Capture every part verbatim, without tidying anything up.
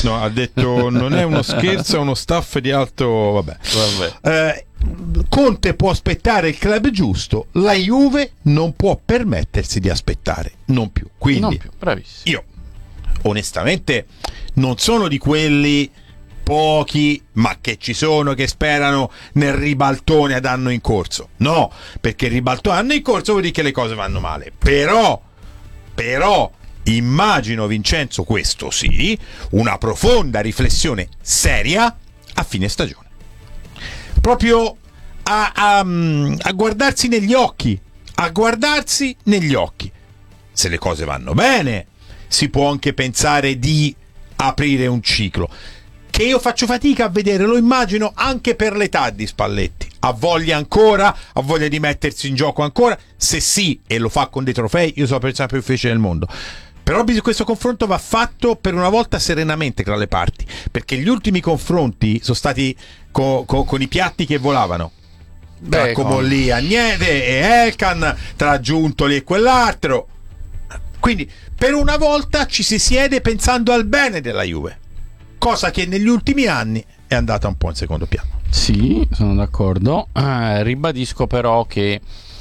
No, ha detto non è uno scherzo, è uno staff di alto, vabbè. Vabbè. Eh, Conte può aspettare il club giusto, la Juve non può permettersi di aspettare, non più. Quindi Non più, bravissimo. io onestamente non sono di quelli pochi, ma che ci sono, che sperano nel ribaltone ad anno in corso. No, perché il ribaltone ad anno in corso vuol dire che le cose vanno male. Però, però immagino, Vincenzo, questo sì, una profonda riflessione seria a fine stagione. Proprio a, a, a guardarsi negli occhi, a guardarsi negli occhi. Se le cose vanno bene, si può anche pensare di aprire un ciclo. Che io faccio fatica a vedere, lo immagino anche per l'età di Spalletti. Ha voglia ancora? Ha voglia di mettersi in gioco ancora? Se sì, e lo fa con dei trofei, io sono la persona più felice del mondo. Però questo confronto va fatto per una volta serenamente tra le parti, perché gli ultimi confronti sono stati co- co- con i piatti che volavano. Tra Beh, Comolli, Agnete e Elkan, tra Giuntoli e quell'altro. Quindi per una volta ci si siede pensando al bene della Juve, cosa che negli ultimi anni è andata un po' in secondo piano. Sì, sono d'accordo. Eh, ribadisco però che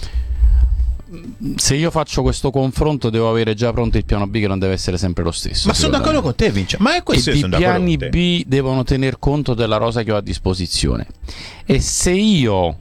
se io faccio questo confronto devo avere già pronto il piano B, che non deve essere sempre lo stesso. Ma sono d'accordo con te, Vince. Ma è questo, e io i sono d'accordo piani con te. B devono tener conto della rosa che ho a disposizione. E se io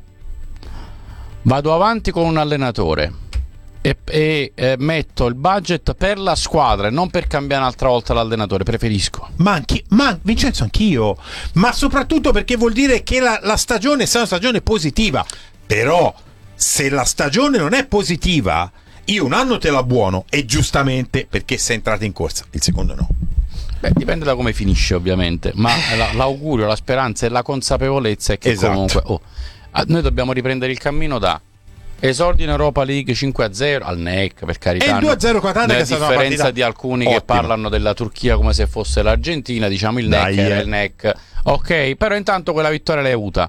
vado avanti con un allenatore e, e eh, metto il budget per la squadra e non per cambiare un'altra volta l'allenatore, preferisco. Ma, anche, ma Vincenzo, anch'io. Ma soprattutto perché vuol dire che la, la stagione sia una stagione positiva. Però se la stagione non è positiva, io un anno te la buono, e giustamente, perché sei entrato in corsa, il secondo no. Beh, dipende da come finisce, ovviamente, ma la, l'augurio, la speranza e la consapevolezza è che Esatto. comunque oh, noi dobbiamo riprendere il cammino da esordio in Europa League cinque a zero al N E C, per carità. E il due a zero con Atalanta, che a è stata una differenza partita di alcuni ottima. Che parlano della Turchia come se fosse l'Argentina, diciamo il N E C Dai, era eh. il N E C. Ok, però intanto quella vittoria l'hai avuta.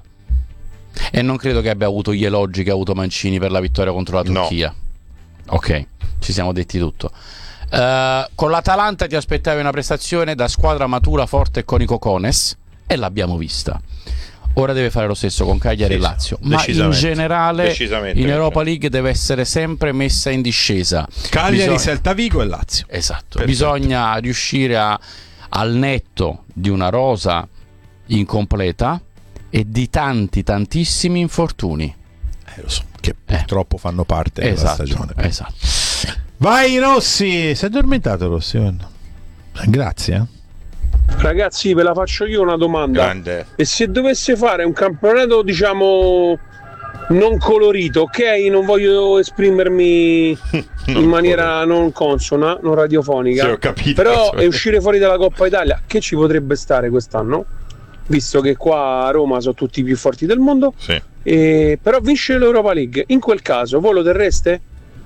E non credo che abbia avuto gli elogi che ha avuto Mancini per la vittoria contro la Turchia. No. Ok, ci siamo detti tutto. Uh, con l'Atalanta ti aspettavi una prestazione da squadra matura, forte e con i cocones, e l'abbiamo vista. Ora deve fare lo stesso con Cagliari Sì, e Lazio, ma in generale decisamente in Europa League deve essere sempre messa in discesa. Cagliari, Bisogna... Celta Vigo e Lazio. Esatto. Perfetto. Bisogna riuscire a, al netto di una rosa incompleta e di tanti tantissimi infortuni, Eh, lo so, che purtroppo eh. fanno parte esatto, della stagione. Esatto. Vai Rossi, sei addormentato Rossi? Grazie. Eh. Ragazzi, ve la faccio io una domanda. Grande. E se dovesse fare un campionato, diciamo, non colorito, ok? Non voglio esprimermi in maniera non consona, non radiofonica. Sì, ho capito. Però è uscire fuori dalla Coppa Italia, che ci potrebbe stare quest'anno? Visto che qua a Roma sono tutti i più forti del mondo. Sì. E, però vince l'Europa League. In quel caso, voi lo terreste?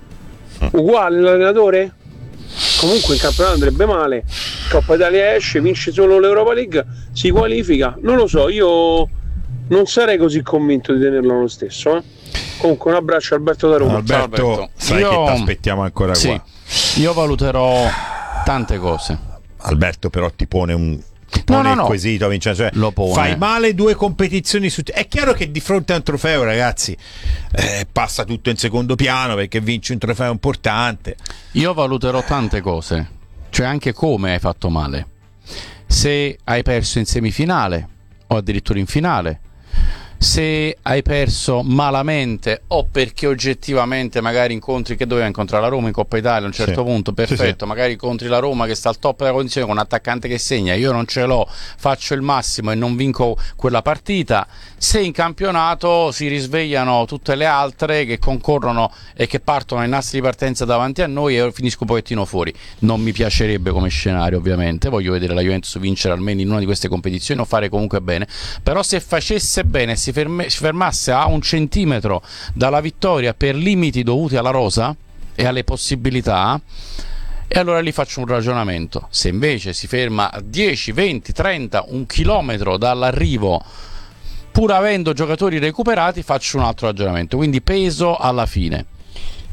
Uguale l'allenatore? Comunque il campionato andrebbe male. Coppa Italia esce, vince solo l'Europa League, si qualifica. Non lo so, io non sarei così convinto di tenerlo lo stesso. Eh? Comunque un abbraccio a Alberto da Roma. Alberto, Ciao, Alberto. sai Io... che ti aspettiamo ancora sì, qua. Io valuterò tante cose. Alberto però ti pone un ti pone no, no, il no. quesito, Vincenzo, cioè, Lo pone. fai male due competizioni su... È chiaro che di fronte a un trofeo, ragazzi, eh, passa tutto in secondo piano, perché vinci un trofeo importante. Io valuterò tante cose, cioè anche come hai fatto male. Se hai perso in semifinale o addirittura in finale, se hai perso malamente o perché oggettivamente magari incontri, che doveva incontrare la Roma in Coppa Italia a un certo sì. punto, perfetto, sì, sì. magari incontri la Roma che sta al top della condizione con un attaccante che segna, io non ce l'ho, faccio il massimo e non vinco quella partita. Se in campionato si risvegliano tutte le altre che concorrono e che partono ai nastri di partenza davanti a noi e io finisco un pochettino fuori. Non mi piacerebbe come scenario, ovviamente, voglio vedere la Juventus vincere almeno in una di queste competizioni o fare comunque bene, però se facesse bene, si, ferme, si fermasse a un centimetro dalla vittoria per limiti dovuti alla rosa e alle possibilità, e allora lì faccio un ragionamento. Se invece si ferma a dieci, venti, trenta, un chilometro dall'arrivo, pur avendo giocatori recuperati, faccio un altro ragionamento, quindi peso alla fine.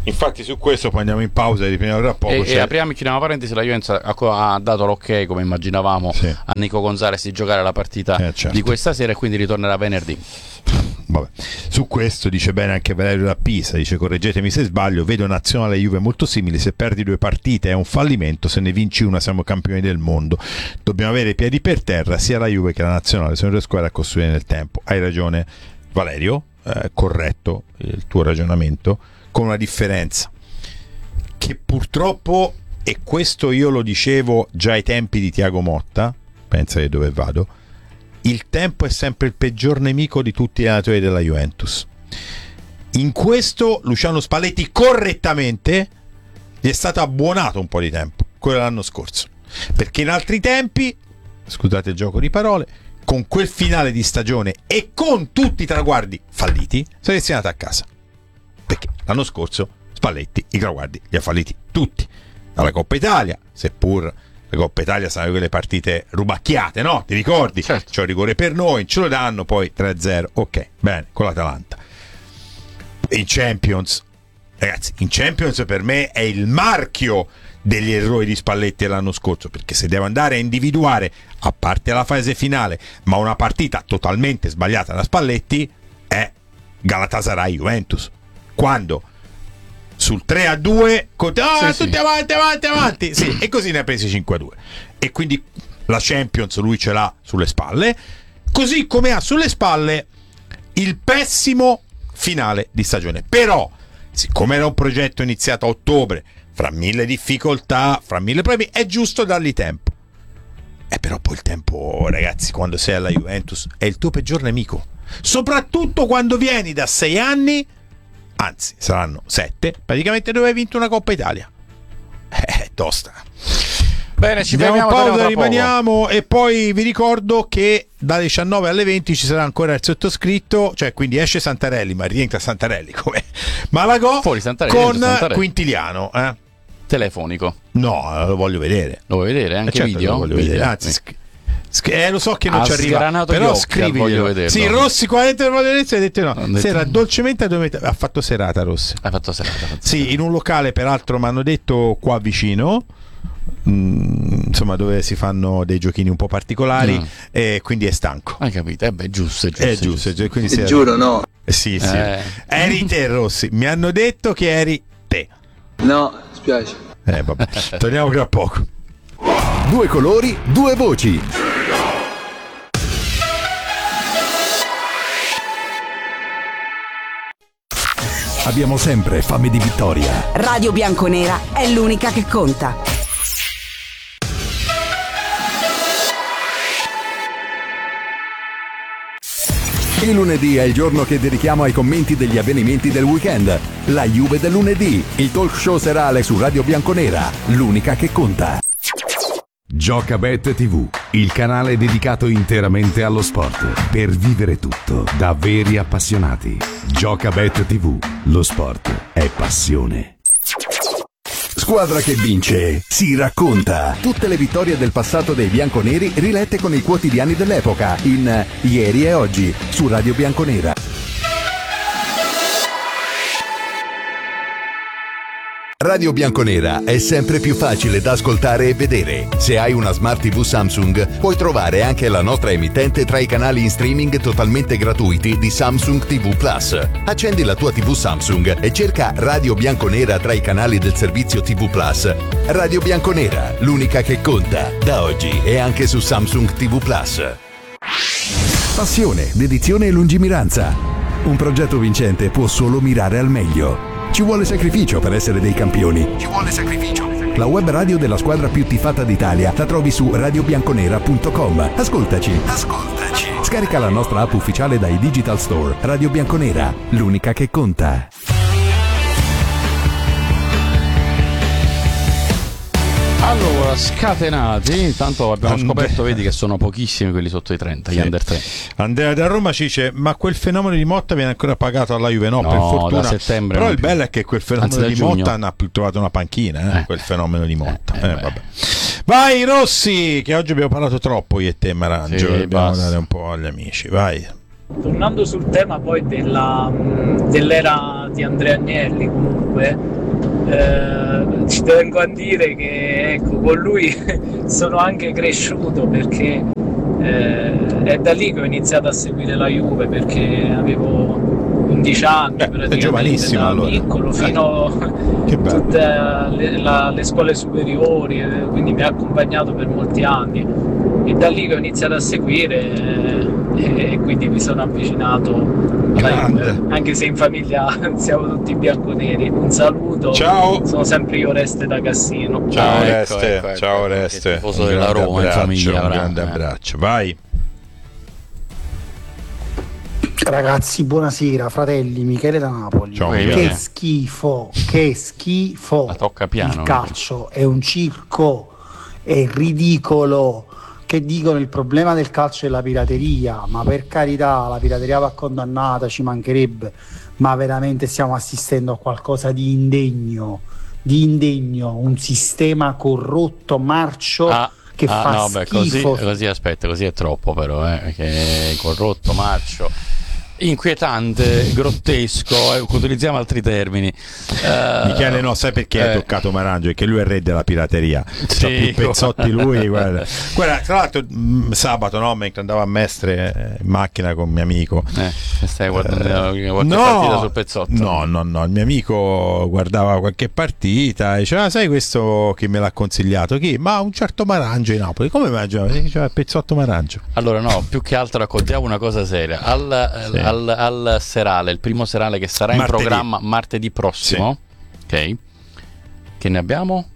Infatti su questo poi andiamo in pausa e riprendiamo tra poco. E, e apriamo e chiudiamo parentesi, la Juventus ha, ha dato l'ok, come immaginavamo, sì, a Nico Gonzalez di giocare la partita eh, certo. di questa sera, e quindi ritornerà venerdì. Vabbè. Su questo dice bene anche Valerio da Pisa, dice: correggetemi se sbaglio, vedo Nazionale e Juve molto simili, se perdi due partite è un fallimento, se ne vinci una siamo campioni del mondo, dobbiamo avere i piedi per terra, sia la Juve che la Nazionale sono due squadre a costruire nel tempo. Hai ragione Valerio, eh, corretto il tuo ragionamento, con una differenza che purtroppo, e questo io lo dicevo già ai tempi di Tiago Motta, pensa che dove vado, il tempo è sempre il peggior nemico di tutti gli allenatori della Juventus. In questo Luciano Spalletti correttamente gli è stato abbuonato un po' di tempo, quello dell'anno scorso, perché in altri tempi, scusate il gioco di parole, con quel finale di stagione e con tutti i traguardi falliti, saresti andato a casa, perché l'anno scorso Spalletti i traguardi li ha falliti tutti, dalla Coppa Italia, seppur la Coppa Italia saranno quelle partite rubacchiate, no? Ti ricordi? Certo. C'è un rigore per noi, ce lo danno, poi tre a zero, ok, bene, con l'Atalanta. In Champions, ragazzi, in Champions per me è il marchio degli errori di Spalletti l'anno scorso, perché se devo andare a individuare, a parte la fase finale, ma una partita totalmente sbagliata da Spalletti, è Galatasaray-Juventus, quando sul tre a due oh, sì, tutti sì. avanti avanti avanti sì, e così ne ha presi cinque a due, e quindi la Champions lui ce l'ha sulle spalle, così come ha sulle spalle il pessimo finale di stagione. Però siccome era un progetto iniziato a ottobre, fra mille difficoltà, fra mille problemi, è giusto dargli tempo. E però poi il tempo, ragazzi, quando sei alla Juventus è il tuo peggior nemico, soprattutto quando vieni da sei anni, anzi saranno sette, praticamente dove hai vinto una Coppa Italia. È tosta. Bene, ci andiamo in pausa, rimaniamo poco. E poi vi ricordo che dalle diciannove alle venti ci sarà ancora il sottoscritto, cioè quindi esce Santarelli ma rientra Santarelli come Malagò con Santarelli. Quintiliano, eh? Telefonico. No, lo voglio vedere. Lo vuoi vedere? Anche eh certo video? Lo voglio video. vedere. Anzi, sc- sc- eh, lo so che non ha ci arriva, però scrivi. Sì, Rossi quaranta voglio vedere, hai detto no. Detto... Sera dolcemente ha fatto serata Rossi. Ha fatto serata. Fatto sì, serata. In un locale peraltro mi hanno detto qua vicino. Mm, insomma, dove si fanno dei giochini un po' particolari, no. E quindi è stanco. Hai capito? Eh beh, giusto, è giusto. È giusto, giusto. Quindi ti giuro, no. Eh, sì, sì. Eh. Eri te, Rossi. Mi hanno detto che eri te. No, spiace. Eh, vabbè. Torniamo tra poco. Due colori, due voci. Abbiamo sempre fame di vittoria. Radio Bianconera è l'unica che conta. Il lunedì è il giorno che dedichiamo ai commenti degli avvenimenti del weekend. La Juve del lunedì, il talk show serale su Radio Bianconera, l'unica che conta. Giocabet tivù, il canale dedicato interamente allo sport, per vivere tutto da veri appassionati. Giocabet tivù, lo sport è passione. Squadra che vince si racconta. Tutte le vittorie del passato dei bianconeri rilette con i quotidiani dell'epoca in Ieri e Oggi su Radio Bianconera. Radio Bianconera è sempre più facile da ascoltare e vedere. Se hai una Smart tivù Samsung, puoi trovare anche la nostra emittente tra i canali in streaming totalmente gratuiti di Samsung tivù Plus. Accendi la tua tivù Samsung e cerca Radio Bianconera tra i canali del servizio tivù Plus. Radio Bianconera, l'unica che conta, da oggi e anche su Samsung tivù Plus. Passione, dedizione e lungimiranza. Un progetto vincente può solo mirare al meglio. Ci vuole sacrificio per essere dei campioni. Ci vuole sacrificio. La web radio della squadra più tifata d'Italia la trovi su radio bianconera punto com. Ascoltaci. Ascoltaci. Scarica la nostra app ufficiale dai Digital Store. Radio Bianconera, l'unica che conta. Allora, scatenati, intanto abbiamo And- scoperto, vedi che sono pochissimi quelli sotto i trenta, sì. Gli under trenta. Andrea da Roma ci dice: ma quel fenomeno di Motta viene ancora pagato alla Juve? No, no, per fortuna. da settembre. Però il bello è che quel fenomeno Anzi, di giugno. Motta non ha più trovato una panchina, eh, eh. quel fenomeno di Motta. Eh, eh, eh, vabbè. Vai Rossi, che oggi abbiamo parlato troppo io e te Marangio, sì, dobbiamo basta. dare un po' agli amici, vai. Tornando sul tema poi della, dell'era di Andrea Agnelli, comunque eh, ci tengo a dire che ecco, con lui sono anche cresciuto, perché eh, è da lì che ho iniziato a seguire la Juve, perché avevo undici anni, Beh, praticamente, giovanissimo, da allora. piccolo fino a Che bello. tutte le, la- le scuole superiori, eh, quindi mi ha accompagnato per molti anni, e da lì che ho iniziato a seguire eh, e, e quindi mi sono avvicinato alla Juve, Grande. anche se in famiglia siamo tutti bianconeri. Un saluto, Ciao. sono sempre io, Oreste da Cassino. Ciao Ah, ecco, Oreste, ecco, ecco, ciao ecco, Oreste. che tifoso Un della grande Roma in abbraccio, famiglia un avrà, grande eh. abbraccio. Vai. Ragazzi, buonasera, fratelli, Michele da Napoli. Ciao, Uè, Michele. Che schifo, che schifo. Ma tocca piano, Il calcio è un circo, è ridicolo. Che dicono il problema del calcio è la pirateria, ma per carità, la pirateria va condannata, ci mancherebbe, ma veramente stiamo assistendo a qualcosa di indegno, di indegno, un sistema corrotto, marcio. Ah, che ah, fa no, beh, così, schifo. così aspetta, così è troppo però, eh, che è corrotto, marcio, inquietante, grottesco, eh, utilizziamo altri termini. Eh, Michele, no, sai perché hai eh, toccato Marangio? Perché lui è il re della pirateria. C'ha Sì. più pezzotti lui. Guarda. Guarda, tra l'altro, mh, sabato, no, mentre andavo a Mestre eh, in macchina con mio amico. eh, stai guardando Eh, qualche partita sul pezzotto? No, no, no. Il mio amico guardava qualche partita e diceva: ah, sai questo che me l'ha consigliato? Chi? Ma un certo Marangio in Napoli. Come mangiava? Diceva pezzotto Marangio. Allora no, più che altro raccontiamo una cosa seria. Al, Sì. al, al serale, il primo serale che sarà Martedì. in programma martedì prossimo, ok? Che ne abbiamo?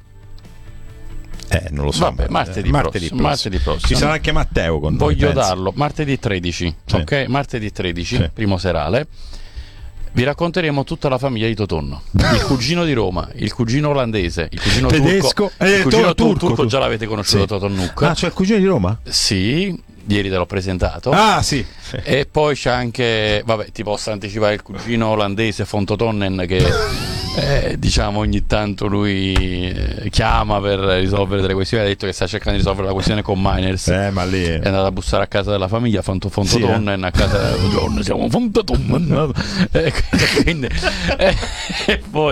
Eh, non lo so. Vabbè, ma- martedì, prossimo, martedì prossimo. Ci sarà anche Matteo con noi. Voglio penso. darlo martedì tredici, Sì. ok? Martedì tredici, Sì. primo serale. Vi racconteremo tutta la famiglia di Totonno, il cugino di Roma, il cugino olandese, il cugino Tedesco, turco, eh, il cugino tu- tur- turco, turco tu- già l'avete conosciuto, Sì. Totonnuk. Ah, c'è il cugino di Roma? Sì, ieri te l'ho presentato. Ah, sì. E poi c'è anche, vabbè, ti posso anticipare il cugino olandese Fontotonnen che eh, diciamo ogni tanto lui eh, chiama per risolvere delle questioni. Ha detto che sta cercando di risolvere la questione con Miners. Eh, ma lì. È andato a bussare a casa della famiglia, Fonto, Fontotonnen, Sì, a casa. Buongiorno, siamo Fontotonnen. E quindi, eh, e poi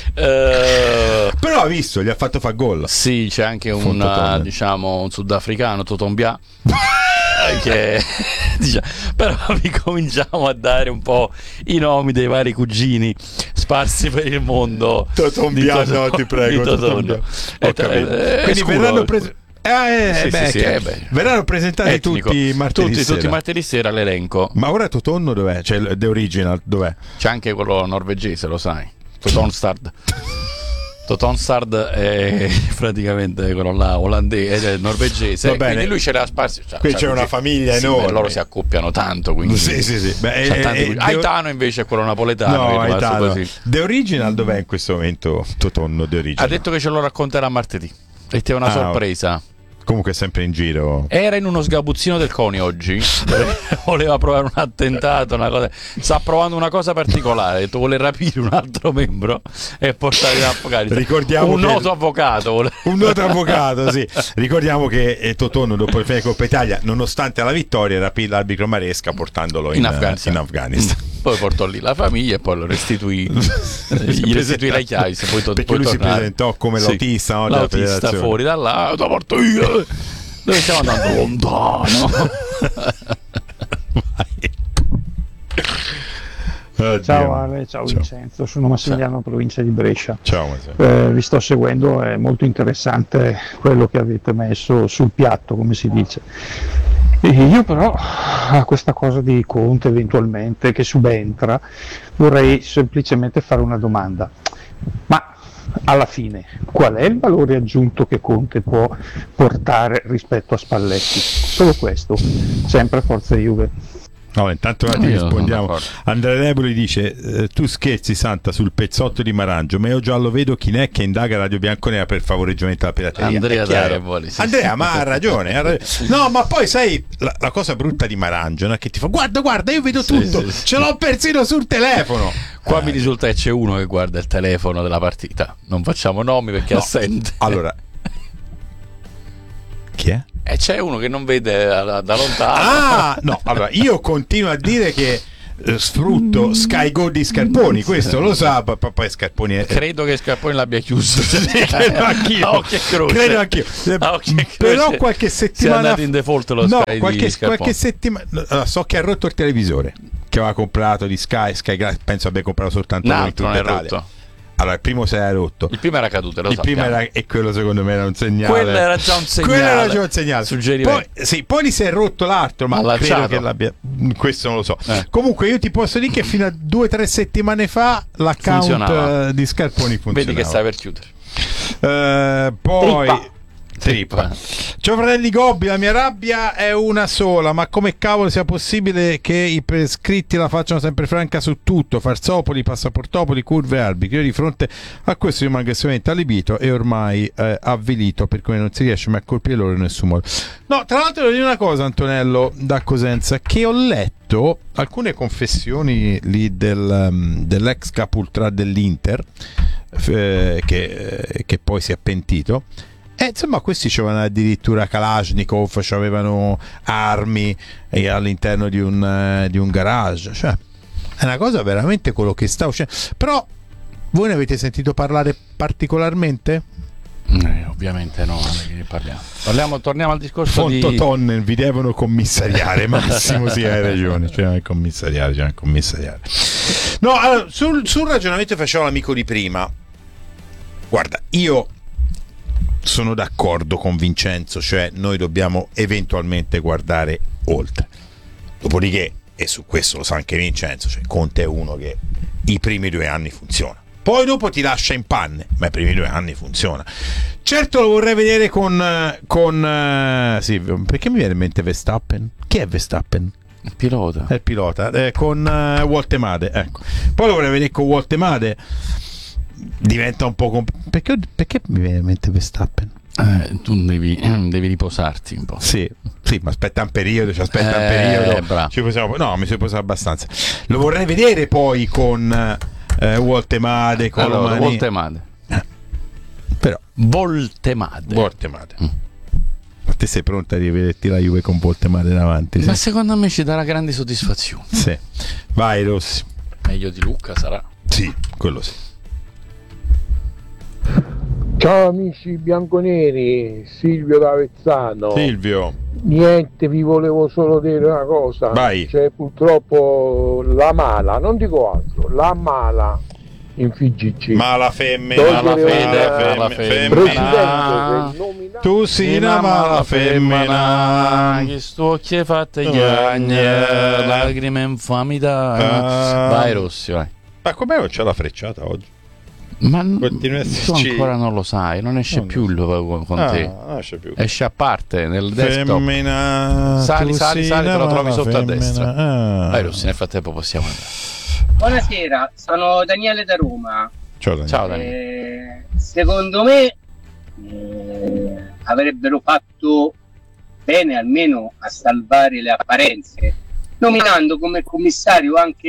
eh, Però ha visto, gli ha fatto fa gol. sì, c'è anche un Fontotonnen. diciamo un sudafricano, Totombia. Che, diciamo, però vi cominciamo a dare un po' i nomi dei vari cugini sparsi per il mondo. Totombia, di Toto- no, ti prego, di Totonno. Totombia. E Ho tra- capito. eh, Quindi scuro. verranno presi. Ah, eh, Sì, beh, sì, sì, che- eh, beh. verranno presentati Etnico. tutti martedì tutti, sera. tutti martedì sera l'elenco. Ma ora Totonno dov'è? Cioè il- The Original dov'è? C'è anche quello norvegese, lo sai, Totonstad. Totonstad è praticamente quello là olandese, cioè norvegese. Va bene. Quindi lui ce l'ha sparsi. Cioè, Qui cioè, c'è una cugini. famiglia Sì, enorme. beh, loro si accoppiano tanto. Quindi Sì, sì, sì. Beh, c'ha eh, tanti eh, cugini. The- Aitano invece è quello napoletano. No, che è rimasto Aitano. così. The Original dov'è in questo momento Totonno The Original? Ha detto che ce lo racconterà martedì. E ti è una Ah, sorpresa. Comunque è sempre in giro. Era in uno sgabuzzino del CONI oggi. Voleva provare un attentato, una cosa. Sta provando una cosa particolare. Ha detto vuole rapire un altro membro e portare in avvocato. Ricordiamo un che- noto avvocato. vuole- Un noto avvocato, sì. Ricordiamo che eh, Totonno dopo il finale di Coppa Italia, nonostante la vittoria, rapì l'arbitro Maresca portandolo in, In eh, Afghanistan. in Afghanistan. Poi portò lì la famiglia e poi lo restituì. Gli restituì le chiavi. Se poi to- Perché poi lui si tornare. presentò come Sì. l'autista, no, della L'autista federazione. fuori da là, lo porto io. Dove stiamo andando? Lontano. Oddio. Ciao Ale, ciao, Vincenzo, sono Massimiliano, provincia di Brescia. Ciao Matteo. Eh, vi sto seguendo, è molto interessante quello che avete messo sul piatto, come si dice. E io però a questa cosa di Conte eventualmente che subentra vorrei semplicemente fare una domanda. Ma alla fine qual è il valore aggiunto che Conte può portare rispetto a Spalletti? Solo questo, sempre Forza Juve. No, intanto ti Io rispondiamo. sono d'accordo. Andrea Neboli dice: eh, tu scherzi Santa sul pezzotto di Marangio, ma io già lo vedo chi è che indaga Radio Bianconera per favoreggiamento alla pirateria. Andrea È chiaro. Darevoli, sì, Andrea, sì. ma ha ragione, ha ragione. No, ma poi sai la, la cosa brutta di Marangio, no? Che ti fa guarda, guarda, io vedo Sì, tutto, sì, sì. ce l'ho persino sul telefono. Qua Eh, mi risulta che c'è uno che guarda il telefono della partita. Non facciamo nomi perché è no. assente. Allora, chi è? E c'è uno che non vede da, da lontano. Ah, no, allora io continuo a dire che eh, sfrutto Sky Go di Scarponi, questo lo sa, poi, poi Scarponi è... Credo che Scarponi l'abbia chiuso. credo anch'io, A occhio e croce. credo anch'io. A occhio e croce. Però qualche settimana Si è andato in default lo no, Sky qualche, di Scarponi. qualche settimana allora, so che ha rotto il televisore che aveva comprato di Sky, Sky penso abbia comprato soltanto Un uno in altro tutta non è Italia. rotto. Allora, il primo si era rotto. Il primo era caduto, lo il primo sappiamo. era, e quello secondo me era un segnale. Quello era già un segnale. Quello era già un segnale. Suggerimento. Poi, sì, poi gli si è rotto l'altro, ma Allacciato. credo che l'abbia. Questo non lo so. Eh. Comunque, io ti posso dire che fino a due o tre settimane fa l'account Funzionava. eh, di Scarponi funzionava. Vedi che stai per chiudere. Eh, poi. Trippa. Trippa. Ciao fratelli Gobbi, la mia rabbia è una sola, ma come cavolo sia possibile che i prescritti la facciano sempre franca su tutto, farsopoli, passaportopoli, curve arbitri. Io di fronte a questo rimango estremamente allibito e ormai eh, avvilito, per cui non si riesce mai a colpire loro in nessun modo. No, tra l'altro devo dire una cosa, Antonello da Cosenza, che ho letto alcune confessioni lì del, um, dell'ex capo ultra dell'Inter eh, che, eh, che poi si è pentito. E insomma, questi c'avevano addirittura Kalashnikov, avevano armi eh, all'interno di un, eh, di un garage. Cioè, è una cosa veramente quello che sta uscendo. Però voi ne avete sentito parlare particolarmente? Eh, ovviamente no, ne parliamo. Parliamo, torniamo al discorso Fonto di Tonnen, vi devono commissariare. Massimo, sì, hai ragione, cioè commissariare, cioè commissariare. No, allora, sul, sul ragionamento che facevo l'amico di prima, guarda, io sono d'accordo con Vincenzo, cioè noi dobbiamo eventualmente guardare oltre. Dopodiché, e su questo lo sa anche Vincenzo, cioè Conte è uno che i primi due anni funziona, poi dopo ti lascia in panne, ma i primi due anni funziona. Certo lo vorrei vedere con, con uh, sì, perché mi viene in mente Verstappen? Chi è Verstappen? il pilota. È il pilota, eh, con uh, Woltemade, ecco. Poi lo vorrei vedere con Woltemade. Diventa un po' comp- perché, perché mi viene in mente Verstappen? Eh, tu devi, devi riposarti un po'. Sì, sì, ma aspetta un periodo, ci aspetta Eh, un periodo. bravo. Ci possiamo, no, mi sono posato abbastanza. Lo vorrei vedere poi con eh, Woltemade, con Allora, Mani- Voltemade. Eh, però Voltemade. Woltemade. Mm. Ma te sei pronta a rivederti la Juve con Woltemade davanti? Sì. Ma secondo me ci darà grandi soddisfazioni. Sì. Vai Rossi. Meglio di Lucca sarà. Sì, quello sì. Ciao amici bianconeri, Silvio d'Avezzano. Silvio. Niente, vi volevo solo dire una cosa. Vai. C'è purtroppo la mala, non dico altro, la mala in F G C. Mala femmina, Togliere mala fede, una- mala presidente femmina. del nominato. Tu sei una mala femmina. Che sto occhie fatte gagne, lacrime infamità. Ah. Vai Rossi, vai. Ma com'è non c'è la frecciata oggi? Ma n- Continua a tu esserci- ancora non lo sai, non esce Non lo più il logo con te. Ah, non c'è più. Esce a parte nel desktop. Femmina, Sali, tu sali, sei sali, te una lo trovi mala sotto a femmina. destra. Ah. Vai Rossi, nel frattempo possiamo andare. Buonasera, sono Daniele da Roma. Ciao Daniele. Ciao Daniele. Eh, secondo me eh, avrebbero fatto bene almeno a salvare le apparenze, nominando come commissario anche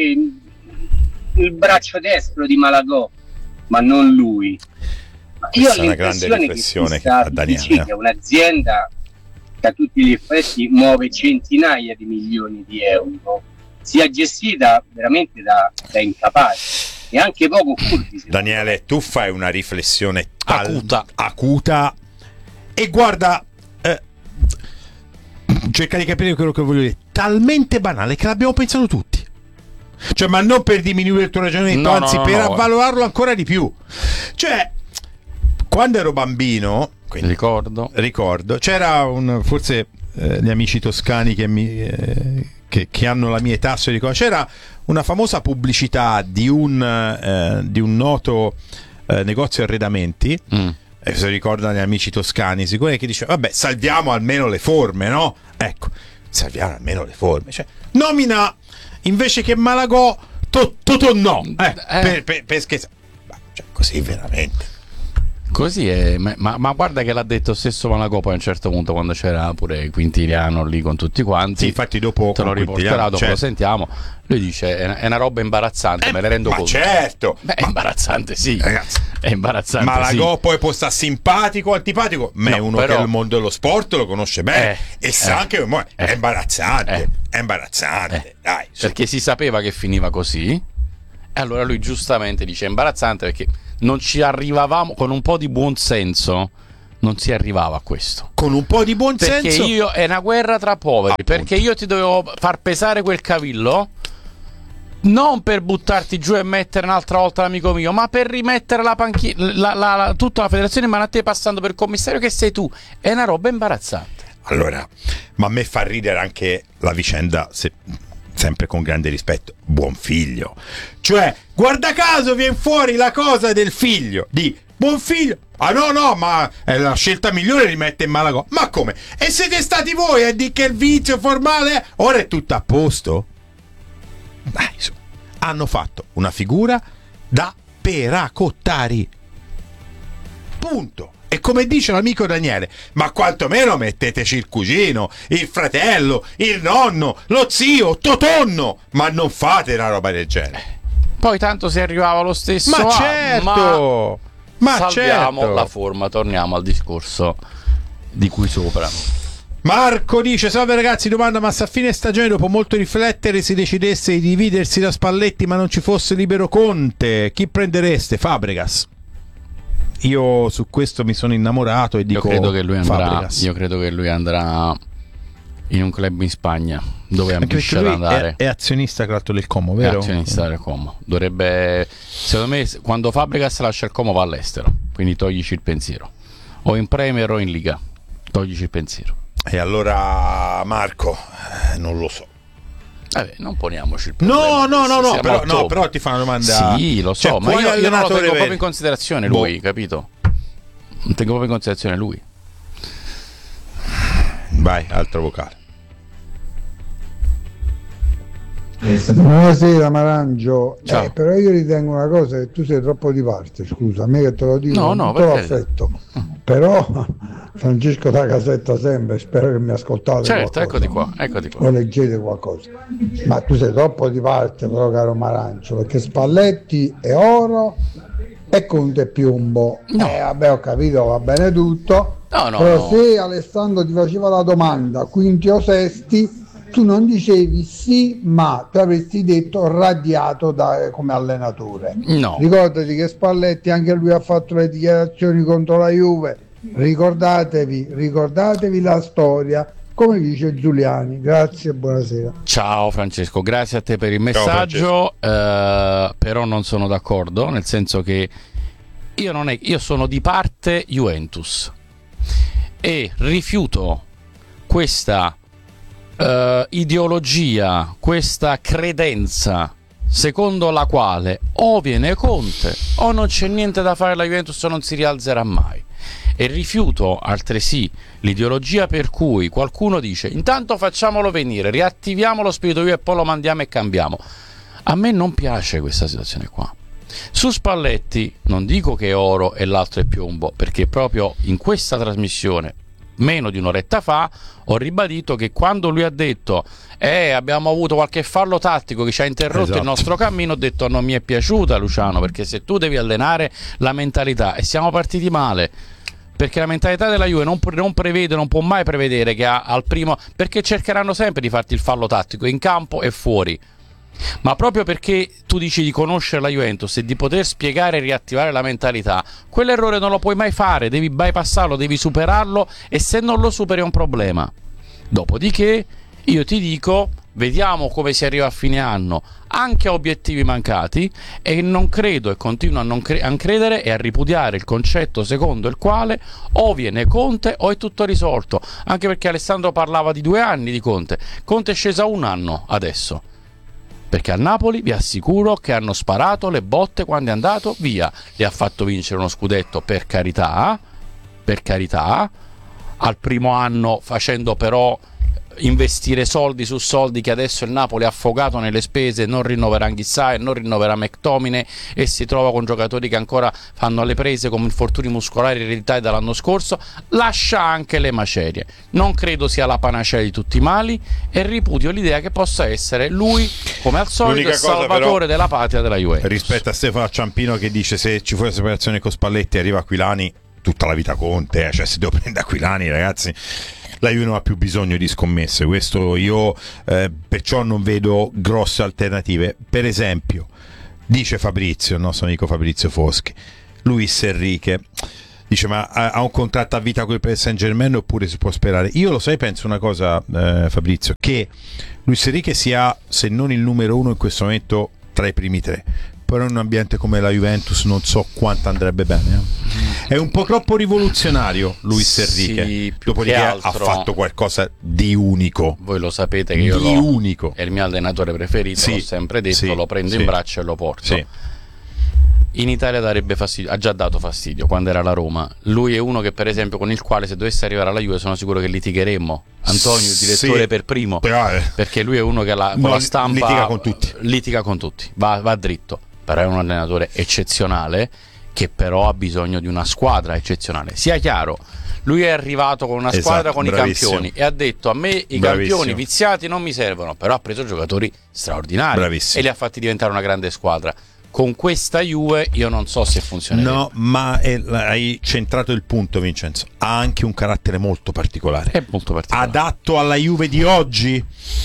il braccio destro di Malagò, ma non lui. Ma io Questa ho è una grande l'impressione che riflessione che questa fa Daniele, F G C, eh. che è un'azienda che a tutti gli effetti muove centinaia di milioni di euro, sia gestita veramente da, da incapaci e anche poco furbi. Daniele, tu fai una riflessione tal- Acuta. acuta e guarda, eh, cerca di capire quello che voglio dire, talmente banale che l'abbiamo pensato tutti. Cioè, ma non per diminuire il tuo ragionamento, No, anzi no, no, per no. avvalorarlo ancora di più. Cioè, quando ero bambino, quindi Ricordo. ricordo, c'era un, forse eh, gli amici toscani che, mi, eh, che, che hanno la mia età se ricordo, c'era una famosa pubblicità di un, eh, di un noto eh, negozio arredamenti, Mm. eh, se ricordano gli amici toscani sicuramente, che diceva vabbè, salviamo almeno le forme, no? Ecco, salviamo almeno le forme, cioè nomina invece che Malagò Totò no, eh, Eh. per, per, per scherzare. Ma, cioè, così veramente. Così è, ma, ma- ma guarda che l'ha detto stesso Malagò poi a un certo punto, quando c'era pure Quintiliano lì con tutti quanti. Sì, infatti dopo te lo con riporterà, Quintiliano, dopo certo. lo sentiamo. Lui dice è una roba imbarazzante, eh, me ne rendo ma conto. Certo, Beh, è ma, imbarazzante, sì. Ragazzi, è imbarazzante. Ma la sì. Go poi può stare simpatico o antipatico, ma no, è uno però, che il mondo dello sport lo conosce bene eh, e sa eh, anche che è eh, imbarazzante. Eh, è imbarazzante. Eh, Dai, perché si sapeva che finiva così. E allora lui giustamente dice è imbarazzante perché non ci arrivavamo con un po' di buon senso. Non si arrivava a questo. Con un po' di buon perché senso. Perché io è una guerra tra poveri. Appunto. Perché io ti dovevo far pesare quel cavillo. Non per buttarti giù e mettere un'altra volta l'amico mio, ma per rimettere la panchina, la, la, la, tutta la federazione in mano a te, passando per il commissario che sei tu. È una roba imbarazzante. Allora, ma a me fa ridere anche la vicenda, se, sempre con grande rispetto, buon figlio. Cioè, guarda caso viene fuori la cosa del figlio, di buon figlio. Ah no no, ma è la scelta migliore, rimette in mala cosa. Ma come? E siete stati voi a dire che il vizio formale ora è tutto a posto? Dai, su. Hanno fatto una figura da peracottari. Punto. E come dice l'amico Daniele, ma quantomeno metteteci il cugino, il fratello, il nonno, lo zio, Totonno, ma non fate una roba del genere. Poi tanto si arrivava lo stesso. Ma a, certo! Ma, ma salviamo certo. la forma, torniamo al discorso di cui sopra. Marco dice: salve ragazzi, domanda, ma se a fine stagione dopo molto riflettere si decidesse di dividersi da Spalletti ma non ci fosse libero Conte, chi prendereste? Fabregas. Io su questo mi sono innamorato e dico io credo che lui andrà Fabregas. Io credo che lui andrà in un club in Spagna dove ambisce ad andare. È, è azionista tra l'altro del Como, vero? È azionista del Como. Dovrebbe, secondo me, quando Fabregas lascia il Como va all'estero, quindi toglici il pensiero. O in Premier o in Liga, toglici il pensiero. E allora Marco, eh, non lo so. Vabbè, non poniamoci il problema. No, no, no, no, però, no, però ti fa una domanda. Sì, lo so, cioè, ma io, io non lo tengo vero. proprio in considerazione lui, boh. Capito? Non tengo proprio in considerazione lui. Vai, altro vocale. Buonasera Marangio, eh, però io ritengo una cosa, che tu sei troppo di parte, scusa, a me che te lo dico, no, no, te lo affetto, però Francesco da Casetta sempre, spero che mi ascoltate. Certo, qualcosa. eccoti qua, eccoti qua. O leggete qualcosa, ma tu sei troppo di parte però caro Marangio, perché Spalletti è oro e Conte è piombo. No. Eh vabbè, ho capito, va bene tutto, no, no, però no. Se Alessandro ti faceva la domanda quinti o sesti, tu non dicevi sì, ma tu avresti detto radiato da, come allenatore. No. Ricordati che Spalletti anche lui ha fatto le dichiarazioni contro la Juve. Ricordatevi, ricordatevi la storia, come dice Giuliani. Grazie e buonasera. Ciao Francesco, grazie a te per il messaggio, eh, però non sono d'accordo, nel senso che io non è io sono di parte Juventus e rifiuto questa Uh, ideologia, questa credenza secondo la quale o viene Conte o non c'è niente da fare, la Juventus non si rialzerà mai. E rifiuto altresì l'ideologia per cui qualcuno dice intanto facciamolo venire, riattiviamo lo spirito io e poi lo mandiamo e cambiamo. A me non piace questa situazione qua. Su Spalletti non dico che è oro e l'altro è piombo, perché proprio in questa trasmissione meno di un'oretta fa ho ribadito che quando lui ha detto eh abbiamo avuto qualche fallo tattico che ci ha interrotto esatto. il nostro cammino, ho detto non mi è piaciuta Luciano, perché se tu devi allenare la mentalità, e siamo partiti male perché la mentalità della Juve non, non prevede, non può mai prevedere che ha, al primo, perché cercheranno sempre di farti il fallo tattico in campo e fuori, ma proprio perché tu dici di conoscere la Juventus e di poter spiegare e riattivare la mentalità, quell'errore non lo puoi mai fare, devi bypassarlo, devi superarlo, e se non lo superi è un problema. Dopodiché io ti dico, vediamo come si arriva a fine anno anche a obiettivi mancati, e non credo e continuo a non cre- a credere e a ripudiare il concetto secondo il quale o viene Conte o è tutto risolto, anche perché Alessandro parlava di due anni di Conte. Conte è sceso a un anno adesso, perché al Napoli vi assicuro che hanno sparato le botte quando è andato via. Gli ha fatto vincere uno scudetto, per carità, per carità, al primo anno facendo però investire soldi su soldi, che adesso il Napoli è affogato nelle spese, non rinnoverà Anghissà, non rinnoverà McTominay e si trova con giocatori che ancora fanno le prese come infortuni muscolari ereditari dall'anno scorso, lascia anche le macerie. Non credo sia la panacea di tutti i mali e ripudio l'idea che possa essere lui, come al solito, il salvatore della patria della Juventus. Rispetto a Stefano Ciampino che dice: se ci fosse separazione con Spalletti arriva Aquilani, tutta la vita Conte, eh. Cioè se devo prendere Aquilani, ragazzi, la Juve non ha più bisogno di scommesse. Questo io eh, perciò non vedo grosse alternative. Per esempio, dice Fabrizio, il nostro amico Fabrizio Foschi, Luis Enrique dice: ma ha un contratto a vita con il P S Saint-Germain oppure si può sperare? Io lo sai, penso una cosa, eh, Fabrizio, che Luis Enrique sia, se non il numero uno in questo momento, tra i primi tre. Però in un ambiente come la Juventus non so quanto andrebbe bene. Eh. È un po' troppo rivoluzionario Luis Enrique, sì, dopodiché altro, ha fatto qualcosa di unico. Voi lo sapete che io di lo, unico. È il mio allenatore preferito, sì, l'ho sempre detto, sì, lo prendo sì, in braccio e lo porto. Sì. In Italia darebbe fastidio, ha già dato fastidio quando era alla Roma. Lui è uno che, per esempio, con il quale se dovesse arrivare alla Juve sono sicuro che litigheremmo. Antonio, il direttore, sì, per primo, però, eh, perché lui è uno che la, con no, la stampa litiga con tutti, litiga con tutti. Va, va dritto. Però è un allenatore eccezionale che però ha bisogno di una squadra eccezionale. Sia chiaro, lui è arrivato con una squadra, esatto, con bravissimo, i campioni e ha detto: a me i bravissimo, campioni viziati non mi servono, però ha preso giocatori straordinari, bravissimo, e li ha fatti diventare una grande squadra. Con questa Juve io non so se funzionerà. No, ma è, hai centrato il punto, Vincenzo. Ha anche un carattere molto particolare. È molto particolare. Adatto alla Juve di oggi?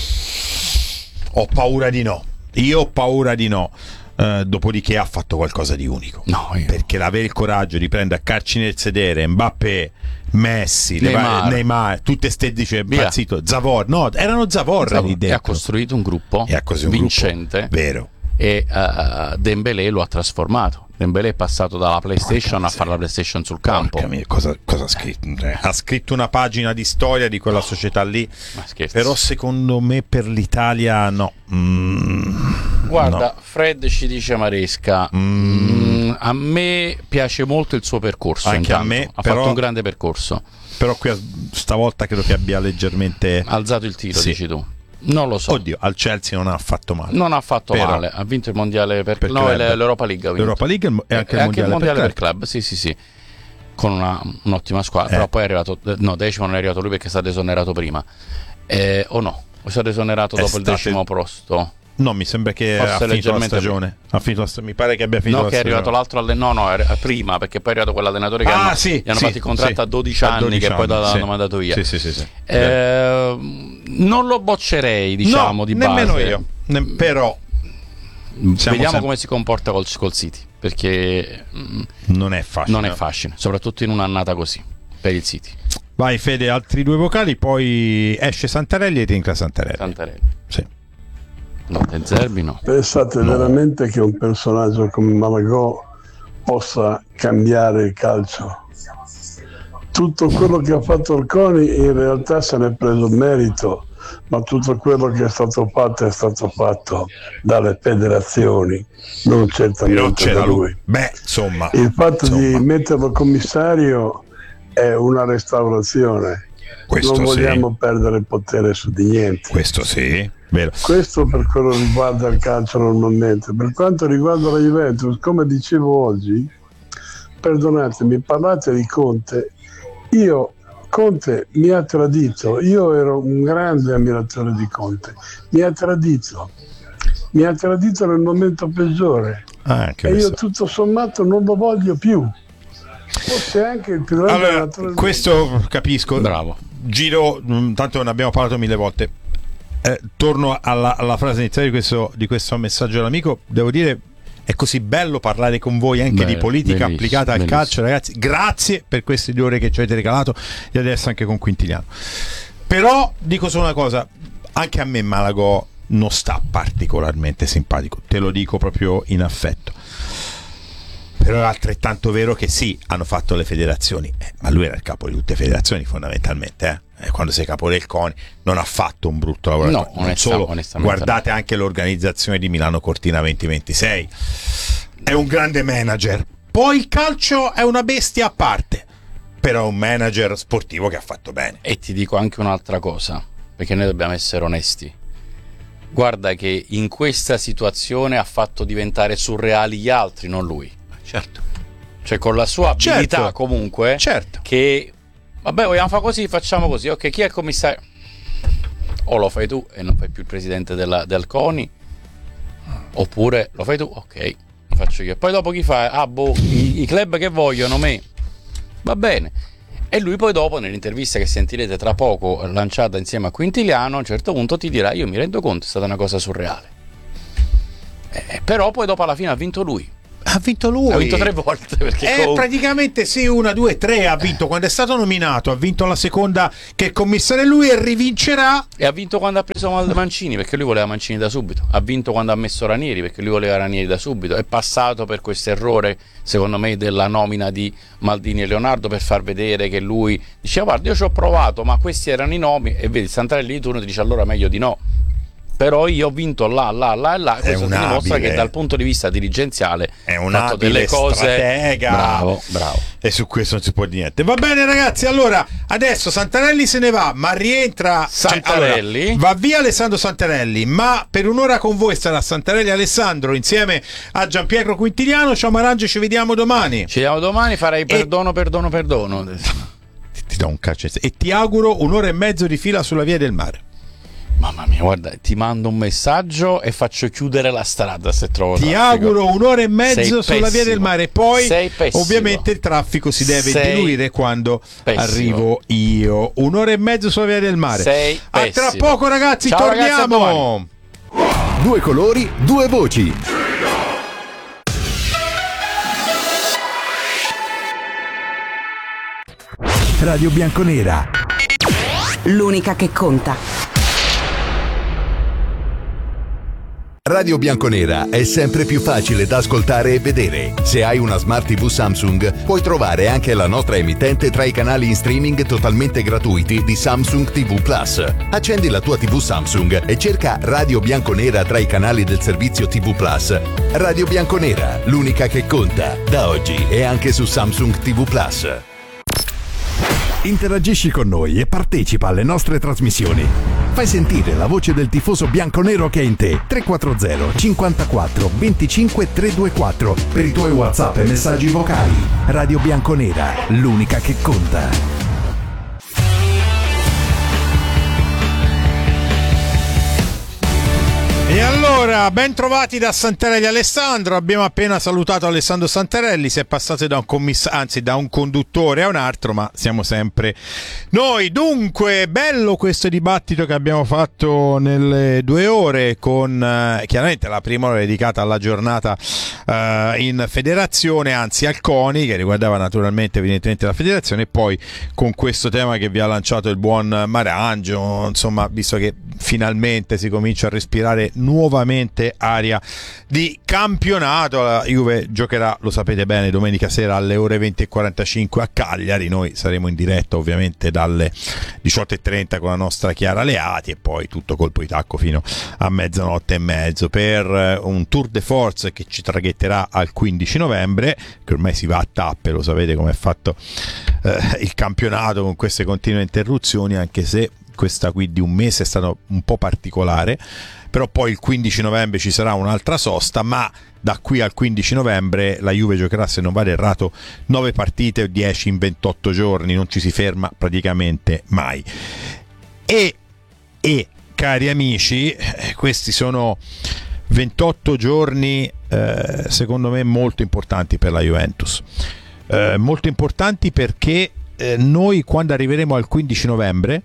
Ho paura di no. Io ho paura di no. Uh, dopodiché ha fatto qualcosa di unico, no, io... perché l'avere il coraggio di prendere a calci nel sedere Mbappé, Messi, Neymar, le, Neymar tutte ste, dice Pazzito, Zavor, no, erano Zavorra lì dentro. E ha costruito un gruppo e ha così un vincente, gruppo, vero, e uh, Dembélé lo ha trasformato. Dembélé è passato dalla PlayStation a fare la PlayStation sul campo. Mia, cosa, cosa ha scritto? Ha scritto una pagina di storia di quella società lì, però secondo me per l'Italia no. Mm, Guarda, no. Fred ci dice Maresca, mm. Mm, a me piace molto il suo percorso. Anche intanto. a me, ha però, fatto un grande percorso. Però qui stavolta credo che abbia leggermente alzato il tiro, sì, dici tu. Non lo so. Oddio, al Chelsea non ha fatto male. Non ha fatto però, male, ha vinto il mondiale per, per no, club. l'Europa League. Ha vinto. L'Europa League e anche, e il, anche mondiale il mondiale per club. club. Sì, sì, sì. Con una, un'ottima squadra. Eh. Però poi è arrivato. No, decimo non è arrivato lui perché è stato esonerato prima. Eh, o no? O è stato esonerato dopo state... il decimo posto? No, mi sembra che Forse ha finito la stagione. Ha finito la st- mi pare che abbia finito no, la che è stagione. arrivato l'altro alle... No, no, è prima, perché poi è arrivato quell'allenatore che ah, hanno, sì, gli hanno sì, fatto il contratto sì, a dodici anni, dodici che poi l'hanno sì, mandato via. Sì, sì, sì, sì. Eh, non lo boccerei, diciamo, no, di nemmeno base. io. Ne- però vediamo sempre... come si comporta col, col City, perché non è facile. Non è facile, soprattutto in un'annata così per il City. Vai Fede, altri due vocali, poi esce Santarelli e rientra Santarelli. Santarelli. Sì. No, De Zerbi no. Pensate no. veramente che un personaggio come Malagò possa cambiare il calcio? Tutto quello che ha fatto Orconi in realtà se ne è preso merito, ma tutto quello che è stato fatto è stato fatto dalle federazioni, non certamente da lui. Beh, insomma, il fatto insomma. di metterlo commissario è una restaurazione. Questo non vogliamo sì. perdere il potere su di niente. Questo sì, vero. Questo per quello che riguarda il calcio normalmente. Per quanto riguarda la Juventus, come dicevo oggi, perdonatemi, parlate di Conte. Io, Conte mi ha tradito, io ero un grande ammiratore di Conte, mi ha tradito, mi ha tradito nel momento peggiore ah, e io tutto sommato non lo voglio più. Forse anche il più grande allora, allenatore. Questo capisco. Bravo. Giro, tanto ne abbiamo parlato mille volte. Eh, torno alla, alla frase iniziale di questo, di questo messaggio dell'amico. Devo dire, è così bello parlare con voi anche Beh, di politica applicata al bellissimo. calcio, ragazzi. Grazie per queste due ore che ci avete regalato e adesso anche con Quintiliano. Però dico solo una cosa, anche a me Malagò non sta particolarmente simpatico, te lo dico proprio in affetto. Però è altrettanto vero che sì, hanno fatto le federazioni, eh, ma lui era il capo di tutte le federazioni fondamentalmente, eh? Eh, quando sei capo del CONI non ha fatto un brutto lavoro. No, non onesta, solo, guardate no. anche l'organizzazione di Milano Cortina venti ventisei, è un grande manager. Poi il calcio è una bestia a parte, però è un manager sportivo che ha fatto bene. E ti dico anche un'altra cosa, perché noi dobbiamo essere onesti. Guarda che in questa situazione ha fatto diventare surreali gli altri, non lui. Certo. Cioè con la sua abilità certo. comunque, certo. che vabbè, vogliamo fare così, facciamo così. Ok, chi è il commissario? O lo fai tu e non fai più il presidente della, del CONI, oppure lo fai tu, ok, lo faccio io. Poi dopo chi fa? Ah boh, i, i club che vogliono me. Va bene. E lui poi dopo, nell'intervista che sentirete tra poco, lanciata insieme a Quintiliano, a un certo punto ti dirà: io mi rendo conto, è stata una cosa surreale. Eh, però poi dopo alla fine ha vinto lui. Ha vinto lui. Ha vinto tre volte. Perché eh, comunque... praticamente sì, una, due, tre ha vinto quando è stato nominato, ha vinto la seconda che il commissario è lui e rivincerà. E ha vinto quando ha preso Mancini, perché lui voleva Mancini da subito. Ha vinto quando ha messo Ranieri, perché lui voleva Ranieri da subito. È passato per questo errore, secondo me, della nomina di Maldini e Leonardo, per far vedere che lui diceva: guarda, io ci ho provato, ma questi erano i nomi. E vedi, Santarelli di turno ti dice: allora meglio di no. Però io ho vinto là, là, là e là. Questo ti dimostra che dal punto di vista dirigenziale è un fatto delle cose stratega. Bravo, bravo. E su questo non si può dire niente. Va bene ragazzi, allora adesso Santarelli se ne va, ma rientra Santarelli. Cioè, allora, va via Alessandro Santarelli, ma per un'ora con voi sarà Santarelli e Alessandro insieme a Gianpietro Quintiliano. Ciao Marange, ci vediamo domani. Ci vediamo domani, farei perdono, e... perdono, perdono. Ti, ti do un calcio e ti auguro un'ora e mezzo di fila sulla via del mare. Mamma mia, guarda, ti mando un messaggio e faccio chiudere la strada se trovo ti traffico. Auguro un'ora e mezzo Sei sulla via del mare. Poi ovviamente il traffico si deve Sei diluire quando pessimo. arrivo io. Un'ora e mezzo sulla via del mare. Sei a tra poco ragazzi. Ciao, torniamo ragazzi, due colori, due voci. Radio Bianconera, l'unica che conta. Radio Bianconera è sempre più facile da ascoltare e vedere. Se hai una Smart tivù Samsung, puoi trovare anche la nostra emittente tra i canali in streaming totalmente gratuiti di Samsung tivù Plus. Accendi la tua tivù Samsung e cerca Radio Bianconera tra i canali del servizio tivù Plus. Radio Bianconera, l'unica che conta. Da oggi è anche su Samsung tivù Plus. Interagisci con noi e partecipa alle nostre trasmissioni. Fai sentire la voce del tifoso bianconero che è in te. tre quattro zero cinquantaquattro venticinque trecentoventiquattro per i tuoi WhatsApp e messaggi vocali. Radio Bianconera, l'unica che conta. E allora, ben trovati da Santarelli Alessandro. Abbiamo appena salutato Alessandro Santarelli, si è passato da un commissario, anzi da un conduttore a un altro, ma siamo sempre noi. Dunque, bello questo dibattito che abbiamo fatto nelle due ore con eh, chiaramente la prima ora dedicata alla giornata eh, in federazione, anzi al CONI, che riguardava naturalmente evidentemente la federazione, e poi con questo tema che vi ha lanciato il buon Marangio, insomma, visto che finalmente si comincia a respirare nuovamente aria di campionato. La Juve giocherà, lo sapete bene, domenica sera alle ore venti e quarantacinque a Cagliari. Noi saremo in diretta ovviamente dalle diciotto e trenta con la nostra Chiara Leati e poi tutto colpo di tacco fino a mezzanotte e mezzo per un tour de force che ci traghetterà al quindici novembre, che ormai si va a tappe, lo sapete come è fatto eh, il campionato con queste continue interruzioni, anche se questa qui di un mese è stata un po' particolare. Però poi il quindici novembre ci sarà un'altra sosta, ma da qui al quindici novembre la Juve giocherà, se non vado errato, nove partite o dieci in ventotto giorni, non ci si ferma praticamente mai. E, e cari amici, questi sono ventotto giorni eh, secondo me molto importanti per la Juventus, eh, molto importanti perché eh, noi quando arriveremo al quindici novembre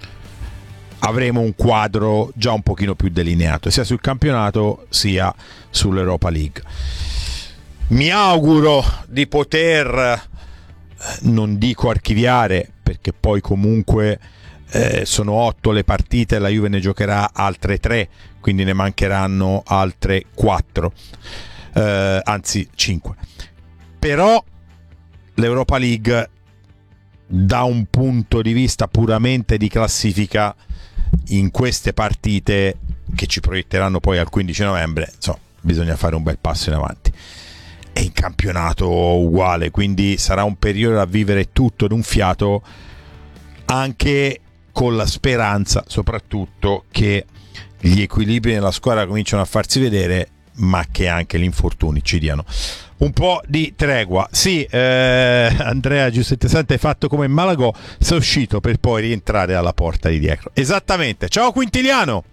avremo un quadro già un pochino più delineato, sia sul campionato sia sull'Europa League. Mi auguro di poter, non dico archiviare, perché poi comunque eh, sono otto le partite, la Juve ne giocherà altre tre, quindi ne mancheranno altre quattro, eh, anzi cinque. Però l'Europa League, da un punto di vista puramente di classifica, in queste partite che ci proietteranno poi al quindici novembre, insomma, bisogna fare un bel passo in avanti. E in campionato uguale, quindi sarà un periodo a vivere tutto d'un fiato, anche con la speranza soprattutto che gli equilibri nella squadra cominciano a farsi vedere, ma che anche gli infortuni ci diano un po' di tregua. Sì, eh, Andrea Giuseppe Sante, hai fatto come Malagò, sei uscito per poi rientrare dalla porta di dietro. Esattamente. Ciao Quintiliano.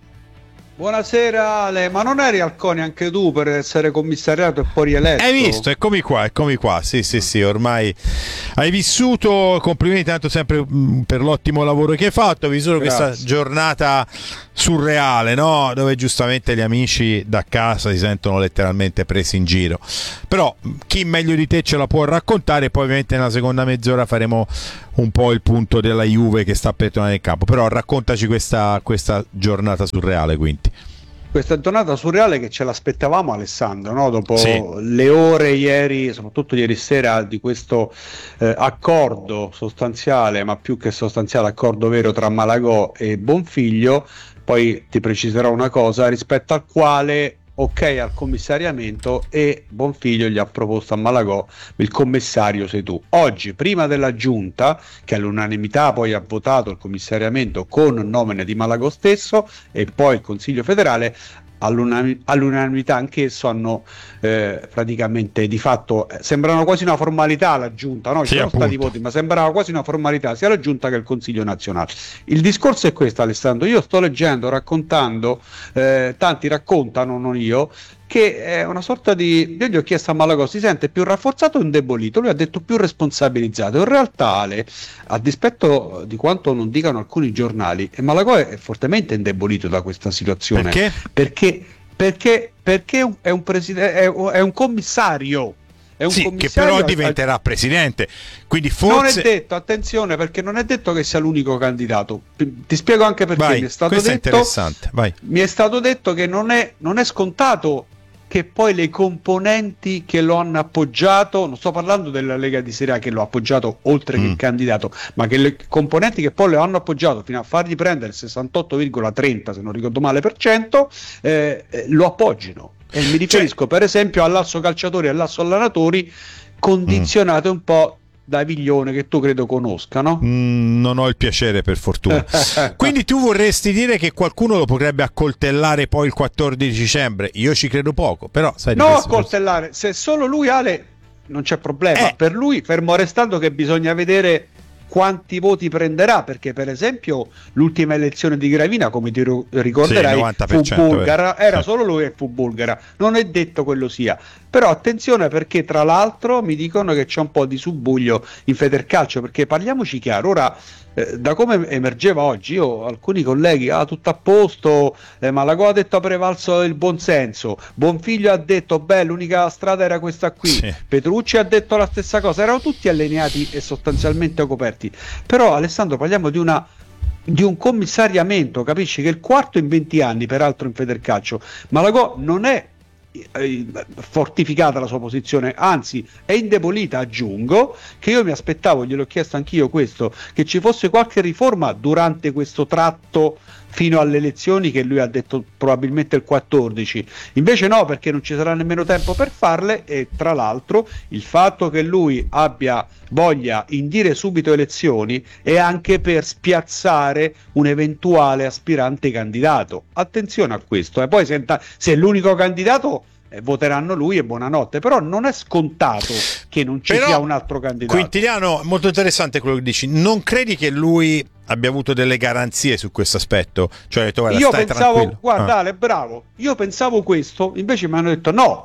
Buonasera Ale, ma non eri al CONI anche tu per essere commissariato e poi rieletto? Hai visto, eccomi qua, eccomi qua, sì sì sì, ormai hai vissuto, complimenti tanto sempre mh, per l'ottimo lavoro che hai fatto, hai vissuto Grazie. Questa giornata surreale, no? Dove giustamente gli amici da casa si sentono letteralmente presi in giro, però chi meglio di te ce la può raccontare, poi ovviamente nella seconda mezz'ora faremo un po' il punto della Juve che sta per tornare in campo, però raccontaci questa, questa giornata surreale, quindi. Questa giornata surreale che ce l'aspettavamo, Alessandro, no? Dopo sì. le ore ieri, soprattutto ieri sera, di questo eh, accordo sostanziale, ma più che sostanziale accordo vero tra Malagò e Bonfiglio, poi ti preciserò una cosa, rispetto al quale ok al commissariamento e Bonfiglio gli ha proposto a Malagò: il commissario sei tu. Oggi, prima della giunta, che all'unanimità poi ha votato il commissariamento con nomine di Malagò stesso, e poi il Consiglio federale all'unanimità, all'unanimità anch'esso hanno eh, praticamente di fatto eh, sembrano quasi una formalità la giunta, no? Ci sì, sono appunto. stati voti, ma sembrava quasi una formalità sia la giunta che il Consiglio nazionale. Il discorso è questo, Alessandro, io sto leggendo, raccontando, eh, tanti raccontano, non io, che è una sorta di, io gli ho chiesto a Malagò, si sente più rafforzato o indebolito? Lui ha detto più responsabilizzato. In realtà, Ale, a dispetto di quanto non dicano alcuni giornali, Malagò è fortemente indebolito da questa situazione. Perché? Perché, perché, perché è un presidente, è, è un commissario. È un sì, commissario che però diventerà al... presidente, quindi forse non è detto, attenzione, perché non è detto che sia l'unico candidato. Ti spiego anche perché. Vai, mi è stato questo detto, è interessante. Vai. Mi è stato detto che non è, non è scontato che poi le componenti che lo hanno appoggiato, non sto parlando della Lega di Serie A che lo ha appoggiato oltre mm. che il candidato, ma che le componenti che poi lo hanno appoggiato fino a fargli prendere il sessantotto virgola trenta, se non ricordo male, per cento, eh, eh, lo appoggino. E mi riferisco cioè, per esempio all'asso calciatori e all'asso allenatori, condizionate mm. un po' da Viglione, che tu credo conosca, no? Mm, non ho il piacere, per fortuna. Quindi tu vorresti dire che qualcuno lo potrebbe accoltellare poi il quattordici dicembre? Io ci credo poco, però sai no, accoltellare, se solo lui, Ale, non c'è problema. Eh. Per lui, fermo restando che bisogna vedere quanti voti prenderà, perché per esempio l'ultima elezione di Gravina, come ti ricorderai, sì, fu bulgara, era sì. solo lui e fu bulgara, non è detto quello sia, però attenzione, perché tra l'altro mi dicono che c'è un po' di subbuglio in Federcalcio, perché parliamoci chiaro, ora eh, da come emergeva oggi, io alcuni colleghi, ah tutto a posto, eh, Malagò ha detto ha prevalso il buonsenso, Bonfiglio ha detto beh l'unica strada era questa qui, sì. Petrucci ha detto la stessa cosa, erano tutti allineati e sostanzialmente coperti. Però Alessandro, parliamo di una di un commissariamento, capisci che il quarto in venti anni, peraltro in Federcalcio. Malagò non è eh, fortificata la sua posizione, anzi è indebolita. Aggiungo che io mi aspettavo, gliel'ho chiesto anch'io questo, che ci fosse qualche riforma durante questo tratto fino alle elezioni, che lui ha detto probabilmente il quattordici, invece no, perché non ci sarà nemmeno tempo per farle, e tra l'altro il fatto che lui abbia voglia indire subito elezioni è anche per spiazzare un eventuale aspirante candidato. Attenzione a questo, e eh. poi senta, se è l'unico candidato eh, voteranno lui e buonanotte, però non è scontato che non ci però, sia un altro candidato. Quintiliano, molto interessante quello che dici, non credi che lui abbia avuto delle garanzie su questo aspetto? Cioè, detto, guarda, io stai pensavo, tranquillo. guarda ah. Ale, bravo, io pensavo questo, invece mi hanno detto no,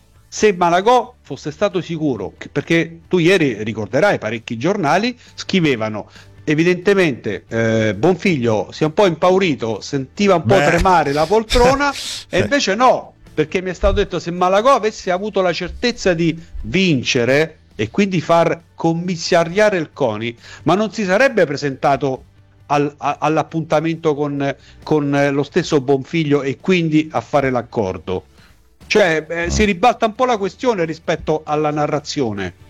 se Malagò fosse stato sicuro, che, perché tu ieri ricorderai parecchi giornali scrivevano evidentemente eh, Bonfiglio si è un po' impaurito, sentiva un po' Beh. tremare la poltrona e invece no, perché mi è stato detto se Malagò avesse avuto la certezza di vincere e quindi far commissariare il CONI, ma non si sarebbe presentato al, a, all'appuntamento con, con lo stesso Bonfiglio e quindi a fare l'accordo. Cioè eh, si ribalta un po' la questione rispetto alla narrazione.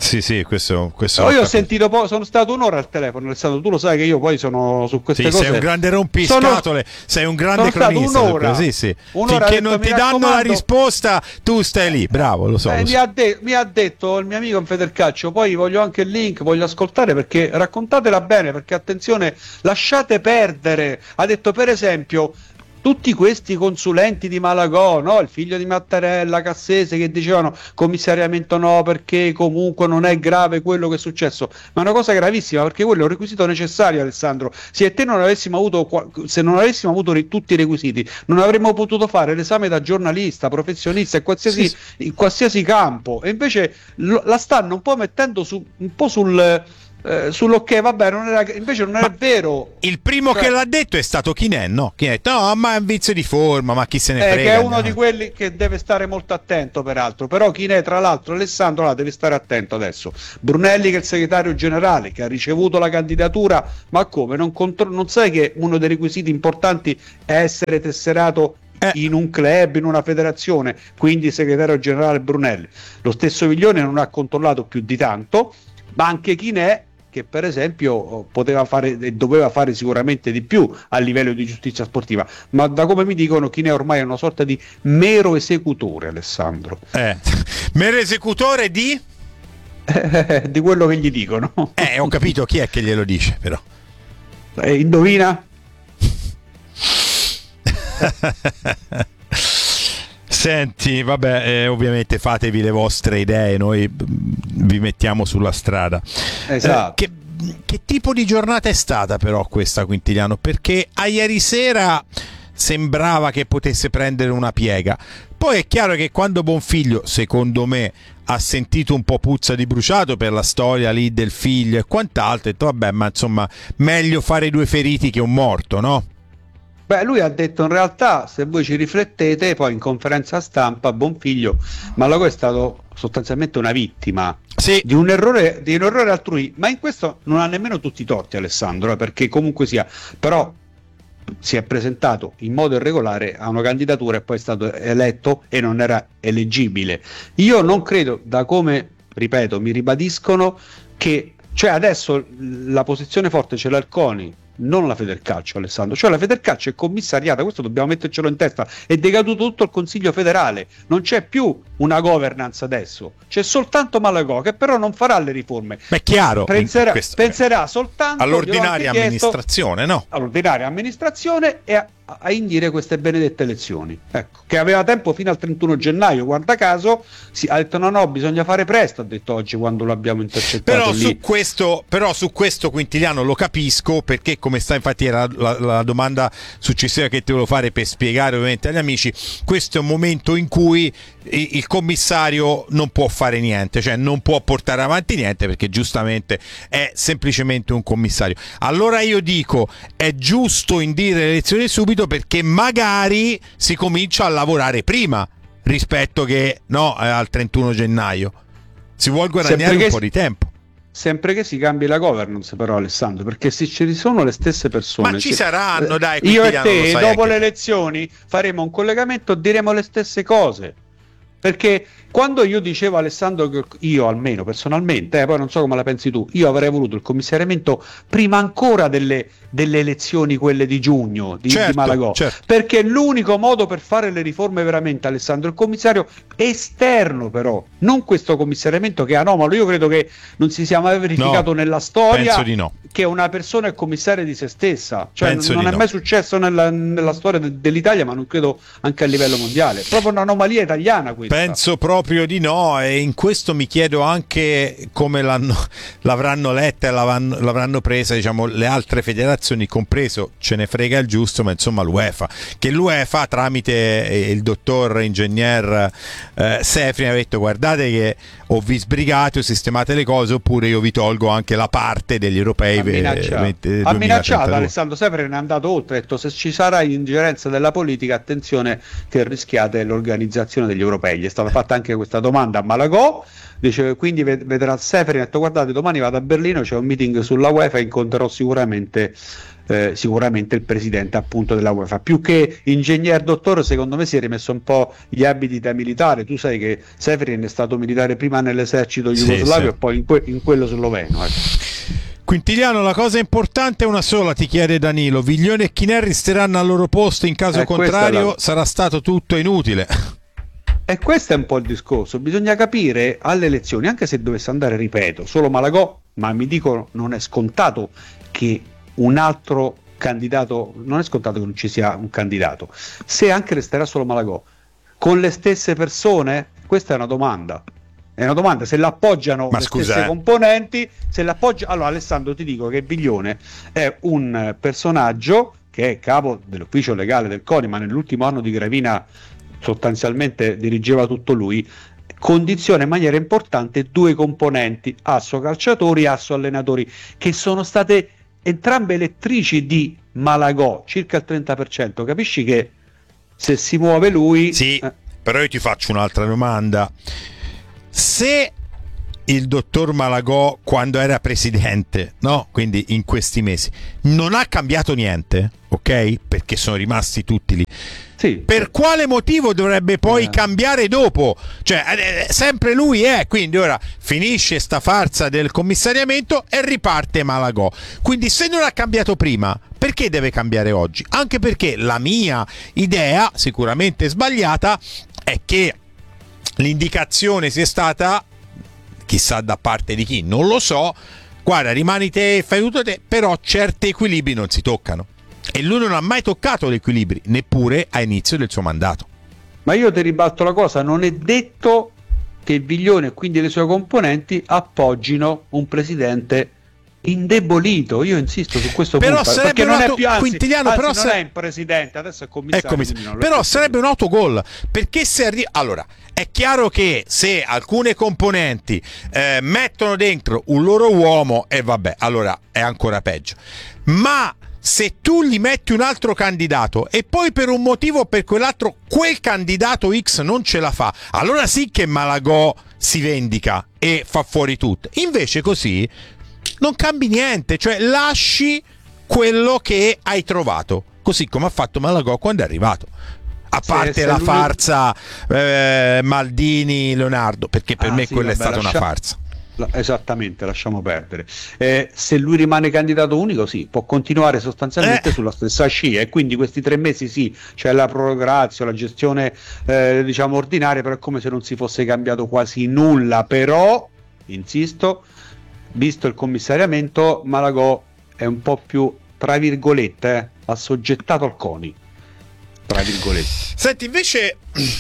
Sì, sì, questo, questo no, io ho sentito po- sono stato un'ora al telefono, Alessandro, tu lo sai che io poi sono su queste sì, cose. Sei un grande rompiscatole, sono, sei un grande cronista. Un'ora, sì, sì. un'ora Finché detto, non ti danno la risposta, tu stai lì, bravo, lo so. Eh, lo mi, so. ha de- mi ha detto il mio amico in Federcalcio, poi voglio anche il link, voglio ascoltare perché raccontatela bene, perché attenzione, lasciate perdere. Ha detto per esempio tutti questi consulenti di Malagò, no? Il figlio di Mattarella, Cassese, che dicevano commissariamento no perché comunque non è grave quello che è successo, ma è una cosa gravissima perché quello è un requisito necessario, Alessandro. Se te non avessimo avuto, se non avessimo avuto tutti i requisiti non avremmo potuto fare l'esame da giornalista, professionista in qualsiasi, sì. in qualsiasi campo, e invece lo, la stanno un po' mettendo su, un po' sul... Eh, sull'ok, vabbè, non era, invece non è vero. Il primo cioè, che l'ha detto è stato Chinè, no? Chi ha detto, no, ma è un vizio di forma, ma chi se ne eh, frega. Che è uno no? di quelli che deve stare molto attento, peraltro. Però Chinè, tra l'altro, Alessandro, là, deve stare attento adesso. Brunelli, che è il segretario generale, che ha ricevuto la candidatura, ma come? Non, contro- non sai che uno dei requisiti importanti è essere tesserato eh. in un club, in una federazione, quindi segretario generale Brunelli. Lo stesso Viglione non ha controllato più di tanto, ma anche Chinè, che per esempio poteva fare e doveva fare sicuramente di più a livello di giustizia sportiva, ma da come mi dicono Chinè ormai è una sorta di mero esecutore, Alessandro. Eh. Mero esecutore di? Eh, di quello che gli dicono. Eh, ho capito chi è che glielo dice, però. Eh, indovina? Senti, vabbè, eh, ovviamente fatevi le vostre idee, noi vi mettiamo sulla strada. Esatto. Eh, che, che tipo di giornata è stata però questa, Quintiliano? Perché a ieri sera sembrava che potesse prendere una piega. Poi è chiaro che quando Bonfiglio, secondo me, ha sentito un po' puzza di bruciato per la storia lì del figlio e quant'altro, ha detto vabbè, ma insomma, meglio fare due feriti che un morto, no? Beh, lui ha detto in realtà, se voi ci riflettete, poi in conferenza stampa Bonfiglio, Malagò è stato sostanzialmente una vittima sì. di un errore di un errore altrui, ma in questo non ha nemmeno tutti i torti, Alessandro, perché comunque sia, però si è presentato in modo irregolare a una candidatura e poi è stato eletto e non era eleggibile. Io non credo, da come, ripeto, mi ribadiscono, che cioè adesso la posizione forte ce l'ha il CONI, non la Federcalcio, Alessandro, cioè la Federcalcio è commissariata, questo dobbiamo mettercelo in testa, è decaduto tutto il Consiglio federale, non c'è più una governance adesso, c'è soltanto Malagò che però non farà le riforme. Ma è chiaro, penserà, questo, penserà soltanto all'ordinaria amministrazione, no? All'ordinaria amministrazione e a, a indire queste benedette elezioni, ecco, che aveva tempo fino al trentuno gennaio, guarda caso, si, ha detto no no, bisogna fare presto, ha detto oggi quando l'abbiamo intercettato. Però lì. su questo, però su questo Quintiliano lo capisco, perché come sta, infatti era la, la domanda successiva che ti volevo fare per spiegare ovviamente agli amici, questo è un momento in cui il commissario non può fare niente, cioè non può portare avanti niente perché giustamente è semplicemente un commissario. Allora io dico, è giusto indire le elezioni subito perché magari si comincia a lavorare prima rispetto che no al trentuno gennaio. Si vuol guadagnare un po' di tempo. Sempre che si cambi la governance, però, Alessandro, perché se ci sono le stesse persone, ma ci se, saranno, dai, io e te dopo anche. le elezioni faremo un collegamento, diremo le stesse cose. Perché quando io dicevo, Alessandro, che io almeno personalmente, eh, poi non so come la pensi tu, io avrei voluto il commissariamento prima ancora delle, delle elezioni, quelle di giugno di, certo, di Malagò, certo. Perché l'unico modo per fare le riforme veramente, Alessandro, è il commissario esterno, però non questo commissariamento che è anomalo. Io credo che non si sia mai verificato no, nella storia penso di no. che una persona è commissaria di se stessa, cioè penso non è no. mai successo nella, nella storia de- dell'Italia, ma non credo anche a livello mondiale, è proprio un'anomalia italiana questa. Penso proprio di no, e in questo mi chiedo anche come l'hanno, l'avranno letta e l'avranno, l'avranno presa, diciamo, le altre federazioni, compreso, ce ne frega il giusto, ma insomma l'UEFA, che l'UEFA tramite il dottor ingegner eh, Sefrin ha detto guardate che o vi sbrigate o sistemate le cose oppure io vi tolgo anche la parte degli europei. Ha minacciato, ha minacciato Alessandro Sefrin, è andato oltre, ha detto se ci sarà ingerenza della politica attenzione che rischiate l'organizzazione degli europei. Gli è stata fatta anche questa domanda a Malagò, dice, quindi vedrà Sefrin, ha detto guardate domani vado a Berlino, c'è un meeting sulla UEFA e incontrerò sicuramente eh, sicuramente il presidente appunto della UEFA. Più che ingegner dottore, secondo me si è rimesso un po' gli abiti da militare. Tu sai che Seferin è stato militare prima nell'esercito jugoslavio, sì, sì, e poi in, que- in quello sloveno, ecco. Quintiliano, la cosa importante è una sola, ti chiede Danilo: Viglione e Chinè resteranno al loro posto, in caso eh, contrario la... sarà stato tutto inutile. E questo è un po' il discorso, bisogna capire alle elezioni, anche se dovesse andare, ripeto, solo Malagò, ma mi dicono non è scontato che un altro candidato, non è scontato che non ci sia un candidato, se anche resterà solo Malagò, con le stesse persone, questa è una domanda. È una domanda, se l'appoggiano Ma le scusa, stesse eh. componenti, se l'appoggia... Allora Alessandro, ti dico che Viglione è un personaggio che è capo dell'ufficio legale del CONI, ma nell'ultimo anno di Gravina sostanzialmente dirigeva tutto lui, condiziona in maniera importante due componenti, asso calciatori e asso allenatori, che sono state entrambe elettrici di Malagò, circa il trenta per cento. Capisci che se si muove lui... Sì, eh. però io ti faccio un'altra domanda. Se il dottor Malagò, quando era presidente, no, quindi in questi mesi, non ha cambiato niente, ok? Perché sono rimasti tutti lì. Sì. Per quale motivo dovrebbe poi eh. cambiare dopo? Cioè, eh, sempre lui è, quindi ora finisce sta farsa del commissariamento e riparte Malagò. Quindi se non ha cambiato prima, perché deve cambiare oggi? Anche perché la mia idea, sicuramente sbagliata, è che l'indicazione sia stata, chissà da parte di chi, non lo so, guarda, rimani te, fai tutto te, però certi equilibri non si toccano. E lui non ha mai toccato gli equilibri, neppure a inizio del suo mandato. Ma io ti ribalto la cosa, non è detto che il Viglione e quindi le sue componenti appoggino un presidente indebolito. Io insisto su questo però punto, sarebbe perché un non auto... è più, anzi, Quintiliano, anzi, però non se... è un presidente, adesso è commissario, è commissario. non Però sarebbe un autogol, perché se arri... allora è chiaro che se alcune componenti eh, mettono dentro un loro uomo, e eh, vabbè, allora è ancora peggio. Ma se tu gli metti un altro candidato e poi per un motivo o per quell'altro quel candidato X non ce la fa, allora sì che Malagò si vendica e fa fuori tutto. Invece così non cambi niente, cioè lasci quello che hai trovato, così come ha fatto Malagò quando è arrivato. A parte se, se la farsa eh, Maldini-Leonardo, perché per ah, me sì, quella vabbè, è stata lascia... una farsa. Esattamente, lasciamo perdere. Eh, se lui rimane candidato unico, sì, può continuare sostanzialmente eh. sulla stessa scia, e quindi questi tre mesi sì, c'è la prorogazio, la gestione eh, diciamo ordinaria, però è come se non si fosse cambiato quasi nulla. Però, insisto, visto il commissariamento, Malagò è un po' più, tra virgolette, eh, assoggettato al CONI, tra virgolette. Senti, invece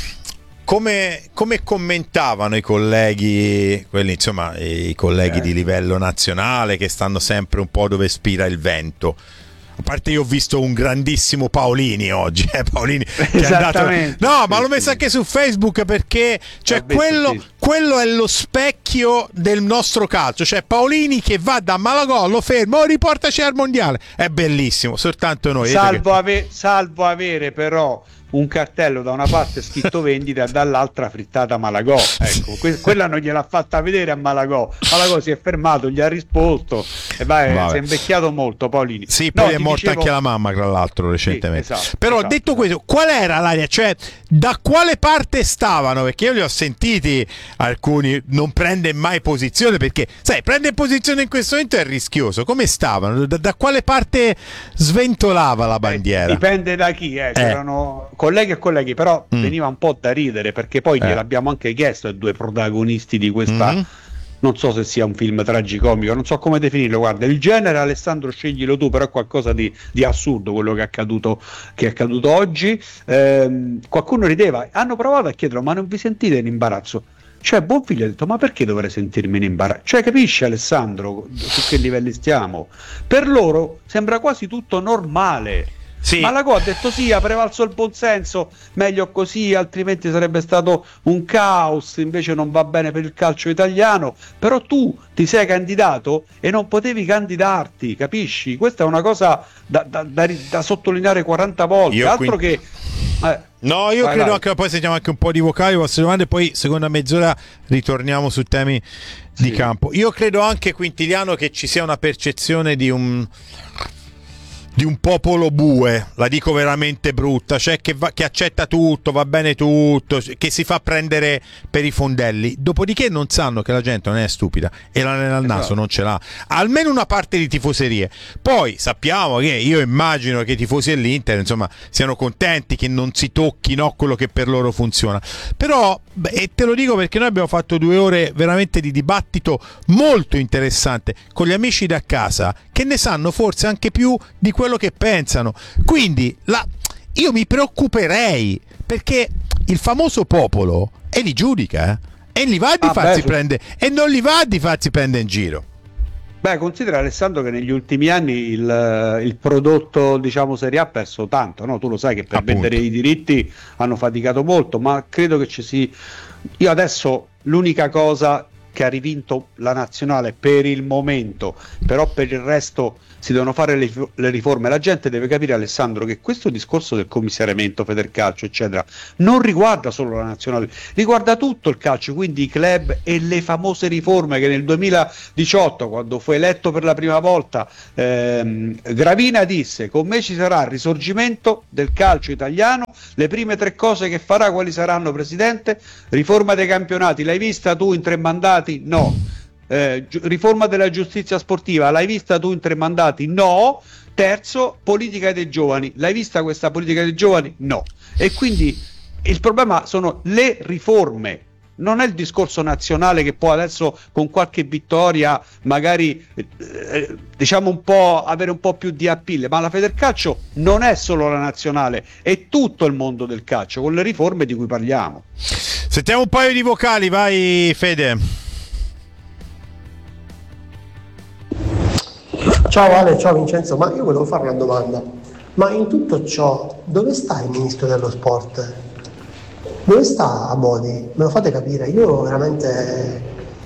come, come commentavano i colleghi, quelli insomma i colleghi eh. di livello nazionale, che stanno sempre un po' dove spira il vento? A parte, io ho visto un grandissimo Paolini oggi, eh, Paolini che è andato... No, ma l'ho messo anche su Facebook, perché cioè, quello, sì. quello è lo specchio del nostro calcio. Cioè Paolini che va da Malagò, lo ferma, oh, riportaci al mondiale. È bellissimo, soltanto noi. Salvo, che... ave- salvo avere però un cartello da una parte scritto vendita e dall'altra frittata Malagò. Ecco, que- quella non gliel'ha fatta vedere a Malagò. Malagò si è fermato, gli ha risposto e vai, si è invecchiato molto Paolini. Sì, poi no, è morta dicevo... anche la mamma, tra l'altro, recentemente. Sì, esatto, però esatto, detto esatto. questo, qual era l'aria? Cioè, da quale parte stavano? Perché io li ho sentiti alcuni, non prende mai posizione, perché sai, prende posizione in questo momento è rischioso. Come stavano? Da, da quale parte sventolava la bandiera? Eh, dipende da chi, eh. C'erano eh. colleghi e colleghi, però mm. veniva un po' da ridere, perché poi eh. gliel'abbiamo anche chiesto ai due protagonisti di questa, mm-hmm. non so se sia un film tragicomico, non so come definirlo, guarda, il genere Alessandro sceglilo tu, però è qualcosa di, di assurdo quello che è accaduto, che è accaduto oggi. Eh, qualcuno rideva, hanno provato a chiederlo, ma non vi sentite in imbarazzo? Cioè Bonfiglio ha detto, ma perché dovrei sentirmi in imbarazzo? Cioè, capisci Alessandro su che livelli stiamo? Per loro sembra quasi tutto normale. Sì. Malagò ha detto sì, ha prevalso il buonsenso, meglio così, altrimenti sarebbe stato un caos, invece non va bene per il calcio italiano. Però tu ti sei candidato e non potevi candidarti, capisci? Questa è una cosa da, da, da, da sottolineare quaranta volte. Io altro quindi... che eh, no, io vai, credo vai. che poi sentiamo anche un po' di vocali, vostre domande, poi seconda mezz'ora ritorniamo su temi di sì. campo. Io credo anche, Quintiliano, che ci sia una percezione di un di un popolo bue, la dico veramente brutta, cioè che, va, che accetta tutto, va bene tutto, che si fa prendere per i fondelli, dopodiché non sanno che la gente non è stupida e l'anello al naso esatto. non ce l'ha, almeno una parte di tifoserie. Poi sappiamo che, io immagino che i tifosi dell'Inter insomma siano contenti che non si tocchi, no, quello che per loro funziona, però beh, e te lo dico perché noi abbiamo fatto due ore veramente di dibattito molto interessante con gli amici da casa che ne sanno forse anche più di quello che pensano, quindi la, io mi preoccuperei perché il famoso popolo e li giudica eh? e li va di ah, farsi beh, prendere e non li va di farsi prendere in giro. Beh, considera Alessandro che negli ultimi anni il, il prodotto, diciamo, Serie A ha perso tanto, no? Tu lo sai che per Appunto. vendere i diritti hanno faticato molto, ma credo che ci si... Io adesso l'unica cosa che ha rivinto la nazionale per il momento, però per il resto si devono fare le, le riforme. La gente deve capire, Alessandro, che questo discorso del commissariamento, Federcalcio eccetera non riguarda solo la nazionale, riguarda tutto il calcio, quindi i club e le famose riforme che nel duemiladiciotto, quando fu eletto per la prima volta, ehm, Gravina disse: con me ci sarà il risorgimento del calcio italiano, le prime tre cose che farà quali saranno, presidente? Riforma dei campionati, l'hai vista tu in tre mandati? No. Eh, gi- riforma della giustizia sportiva, l'hai vista tu in tre mandati? No. Terzo, politica dei giovani, l'hai vista questa politica dei giovani? No. E quindi il problema sono le riforme, non è il discorso nazionale che può adesso con qualche vittoria magari eh, diciamo un po' avere un po' più di appeal, ma la Federcalcio non è solo la nazionale, è tutto il mondo del calcio con le riforme di cui parliamo. Sentiamo un paio di vocali, vai Fede. Ciao Ale, ciao Vincenzo, ma io volevo fare una domanda, ma in tutto ciò dove sta il ministro dello sport? Dove sta Abodi? Me lo fate capire? Io veramente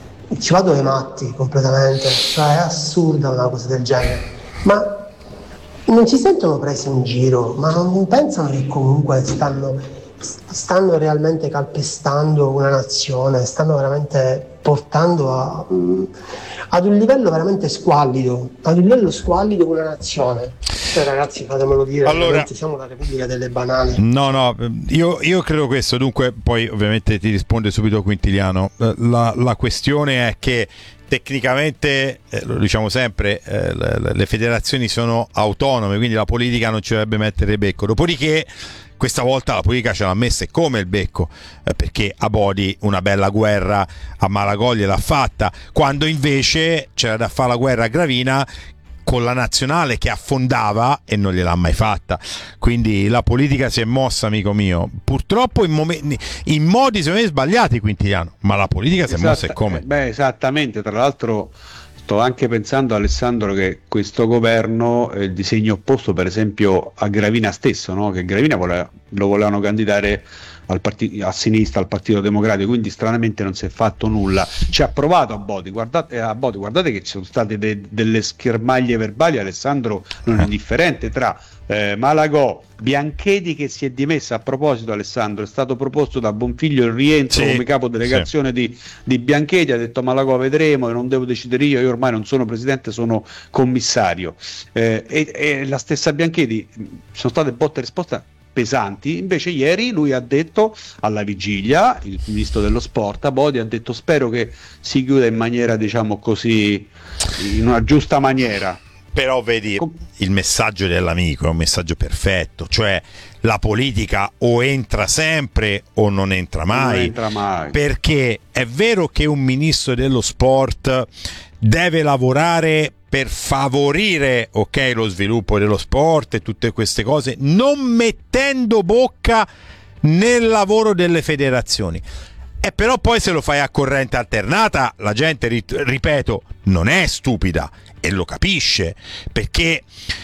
ci vado ai matti completamente, cioè è assurda una cosa del genere, ma non ci sentono presi in giro, ma non pensano che comunque stanno, stanno realmente calpestando una nazione, stanno veramente portando a, mh, ad un livello veramente squallido, ad un livello squallido una nazione. Cioè, ragazzi, fatemelo dire, allora, siamo la Repubblica delle banane. No, no, io, io credo questo. Dunque, poi ovviamente ti risponde subito Quintiliano. La, la questione è che tecnicamente, eh, lo diciamo sempre, eh, le, le federazioni sono autonome, quindi la politica non ci dovrebbe mettere becco. Dopodiché questa volta la politica ce l'ha messa e come il becco, eh, perché Abodi una bella guerra a Malagoglia l'ha fatta, quando invece c'era da fare la guerra a Gravina con la nazionale che affondava e non gliel'ha mai fatta. Quindi la politica si è mossa, amico mio, purtroppo in, momenti, in modi secondo me sbagliati, Quintiliano, ma la politica si è Esatta, mossa e come? Beh, esattamente, tra l'altro sto anche pensando, Alessandro, che questo governo è il disegno opposto per esempio a Gravina stesso, no? Che Gravina voleva, lo volevano candidare al partito, a sinistra, al Partito Democratico, quindi stranamente non si è fatto nulla. Ci ha provato a Bodi, guardate, a Bodi, guardate che ci sono state de, delle schermaglie verbali, Alessandro, non è indifferente, tra eh, Malagò, Bianchedi che si è dimessa. A proposito, Alessandro, è stato proposto da Bonfiglio il rientro sì, come capo delegazione sì. di, di Bianchedi, ha detto Malagò vedremo, non devo decidere io, io ormai non sono presidente, sono commissario, eh, e, e la stessa Bianchedi, sono state botte e risposte pesanti. Invece ieri lui ha detto, alla vigilia, il ministro dello sport Abodi ha detto spero che si chiuda in maniera, diciamo così, in una giusta maniera. Però vedi, Com- il messaggio dell'amico è un messaggio perfetto, cioè la politica o entra sempre o non entra mai, non entra mai. Perché è vero che un ministro dello sport deve lavorare per favorire, ok, lo sviluppo dello sport e tutte queste cose, non mettendo bocca nel lavoro delle federazioni. E però poi se lo fai a corrente alternata, la gente, ripeto, non è stupida e lo capisce, perché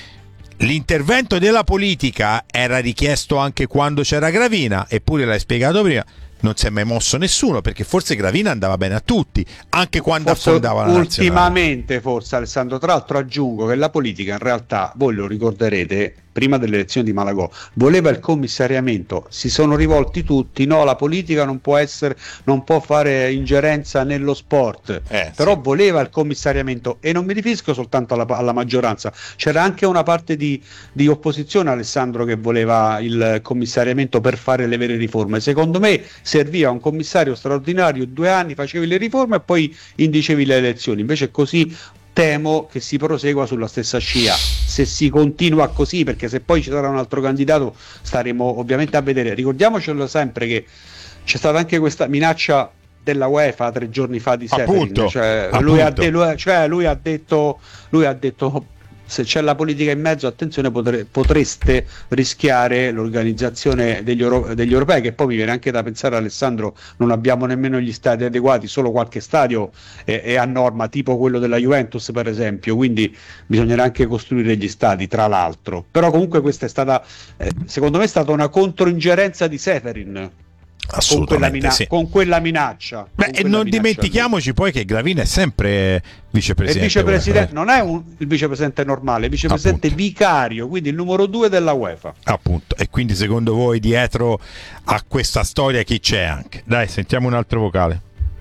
l'intervento della politica era richiesto anche quando c'era Gravina, eppure l'hai spiegato prima, non si è mai mosso nessuno, perché forse Gravina andava bene a tutti, anche quando forse affondava la nazionale. Ultimamente forse, Alessandro, tra l'altro aggiungo che la politica in realtà, voi lo ricorderete, prima delle elezioni di Malagò, voleva il commissariamento, si sono rivolti tutti, no, la politica non può essere, non può fare ingerenza nello sport, Eh, però sì. voleva il commissariamento, e non mi riferisco soltanto alla, alla maggioranza, c'era anche una parte di, di opposizione, Alessandro, che voleva il commissariamento per fare le vere riforme. Secondo me serviva un commissario straordinario, due anni facevi le riforme e poi indicevi le elezioni, invece così temo che si prosegua sulla stessa scia, se si continua così, perché se poi ci sarà un altro candidato staremo ovviamente a vedere. Ricordiamocelo sempre che c'è stata anche questa minaccia della UEFA tre giorni fa di Seferin, Appunto, cioè, appunto. lui ha, de- lui, cioè lui ha detto lui ha detto se c'è la politica in mezzo, attenzione, potre- potreste rischiare l'organizzazione degli, euro- degli europei, che poi mi viene anche da pensare, Alessandro, non abbiamo nemmeno gli stadi adeguati, solo qualche stadio è, è a norma, tipo quello della Juventus per esempio, quindi bisognerà anche costruire gli stadi, tra l'altro. Però comunque questa è stata, eh, secondo me è stata una controingerenza di Seferin con quella, mina- sì. con quella minaccia. Beh, con e quella non minaccia. dimentichiamoci poi che Gravina è sempre vicepresidente. Il vicepresidente UEFA, non è un, il vicepresidente normale, il vicepresidente vicario, quindi il numero due della UEFA. appunto. E quindi secondo voi dietro a questa storia chi c'è anche? Dai, sentiamo un altro vocale.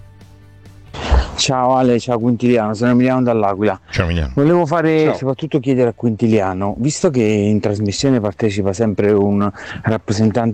Ciao Ale, ciao Quintiliano, sono Emiliano dall'Aquila. Ciao Emiliano. Volevo fare Ciao. soprattutto chiedere a Quintiliano, visto che in trasmissione partecipa sempre un rappresentante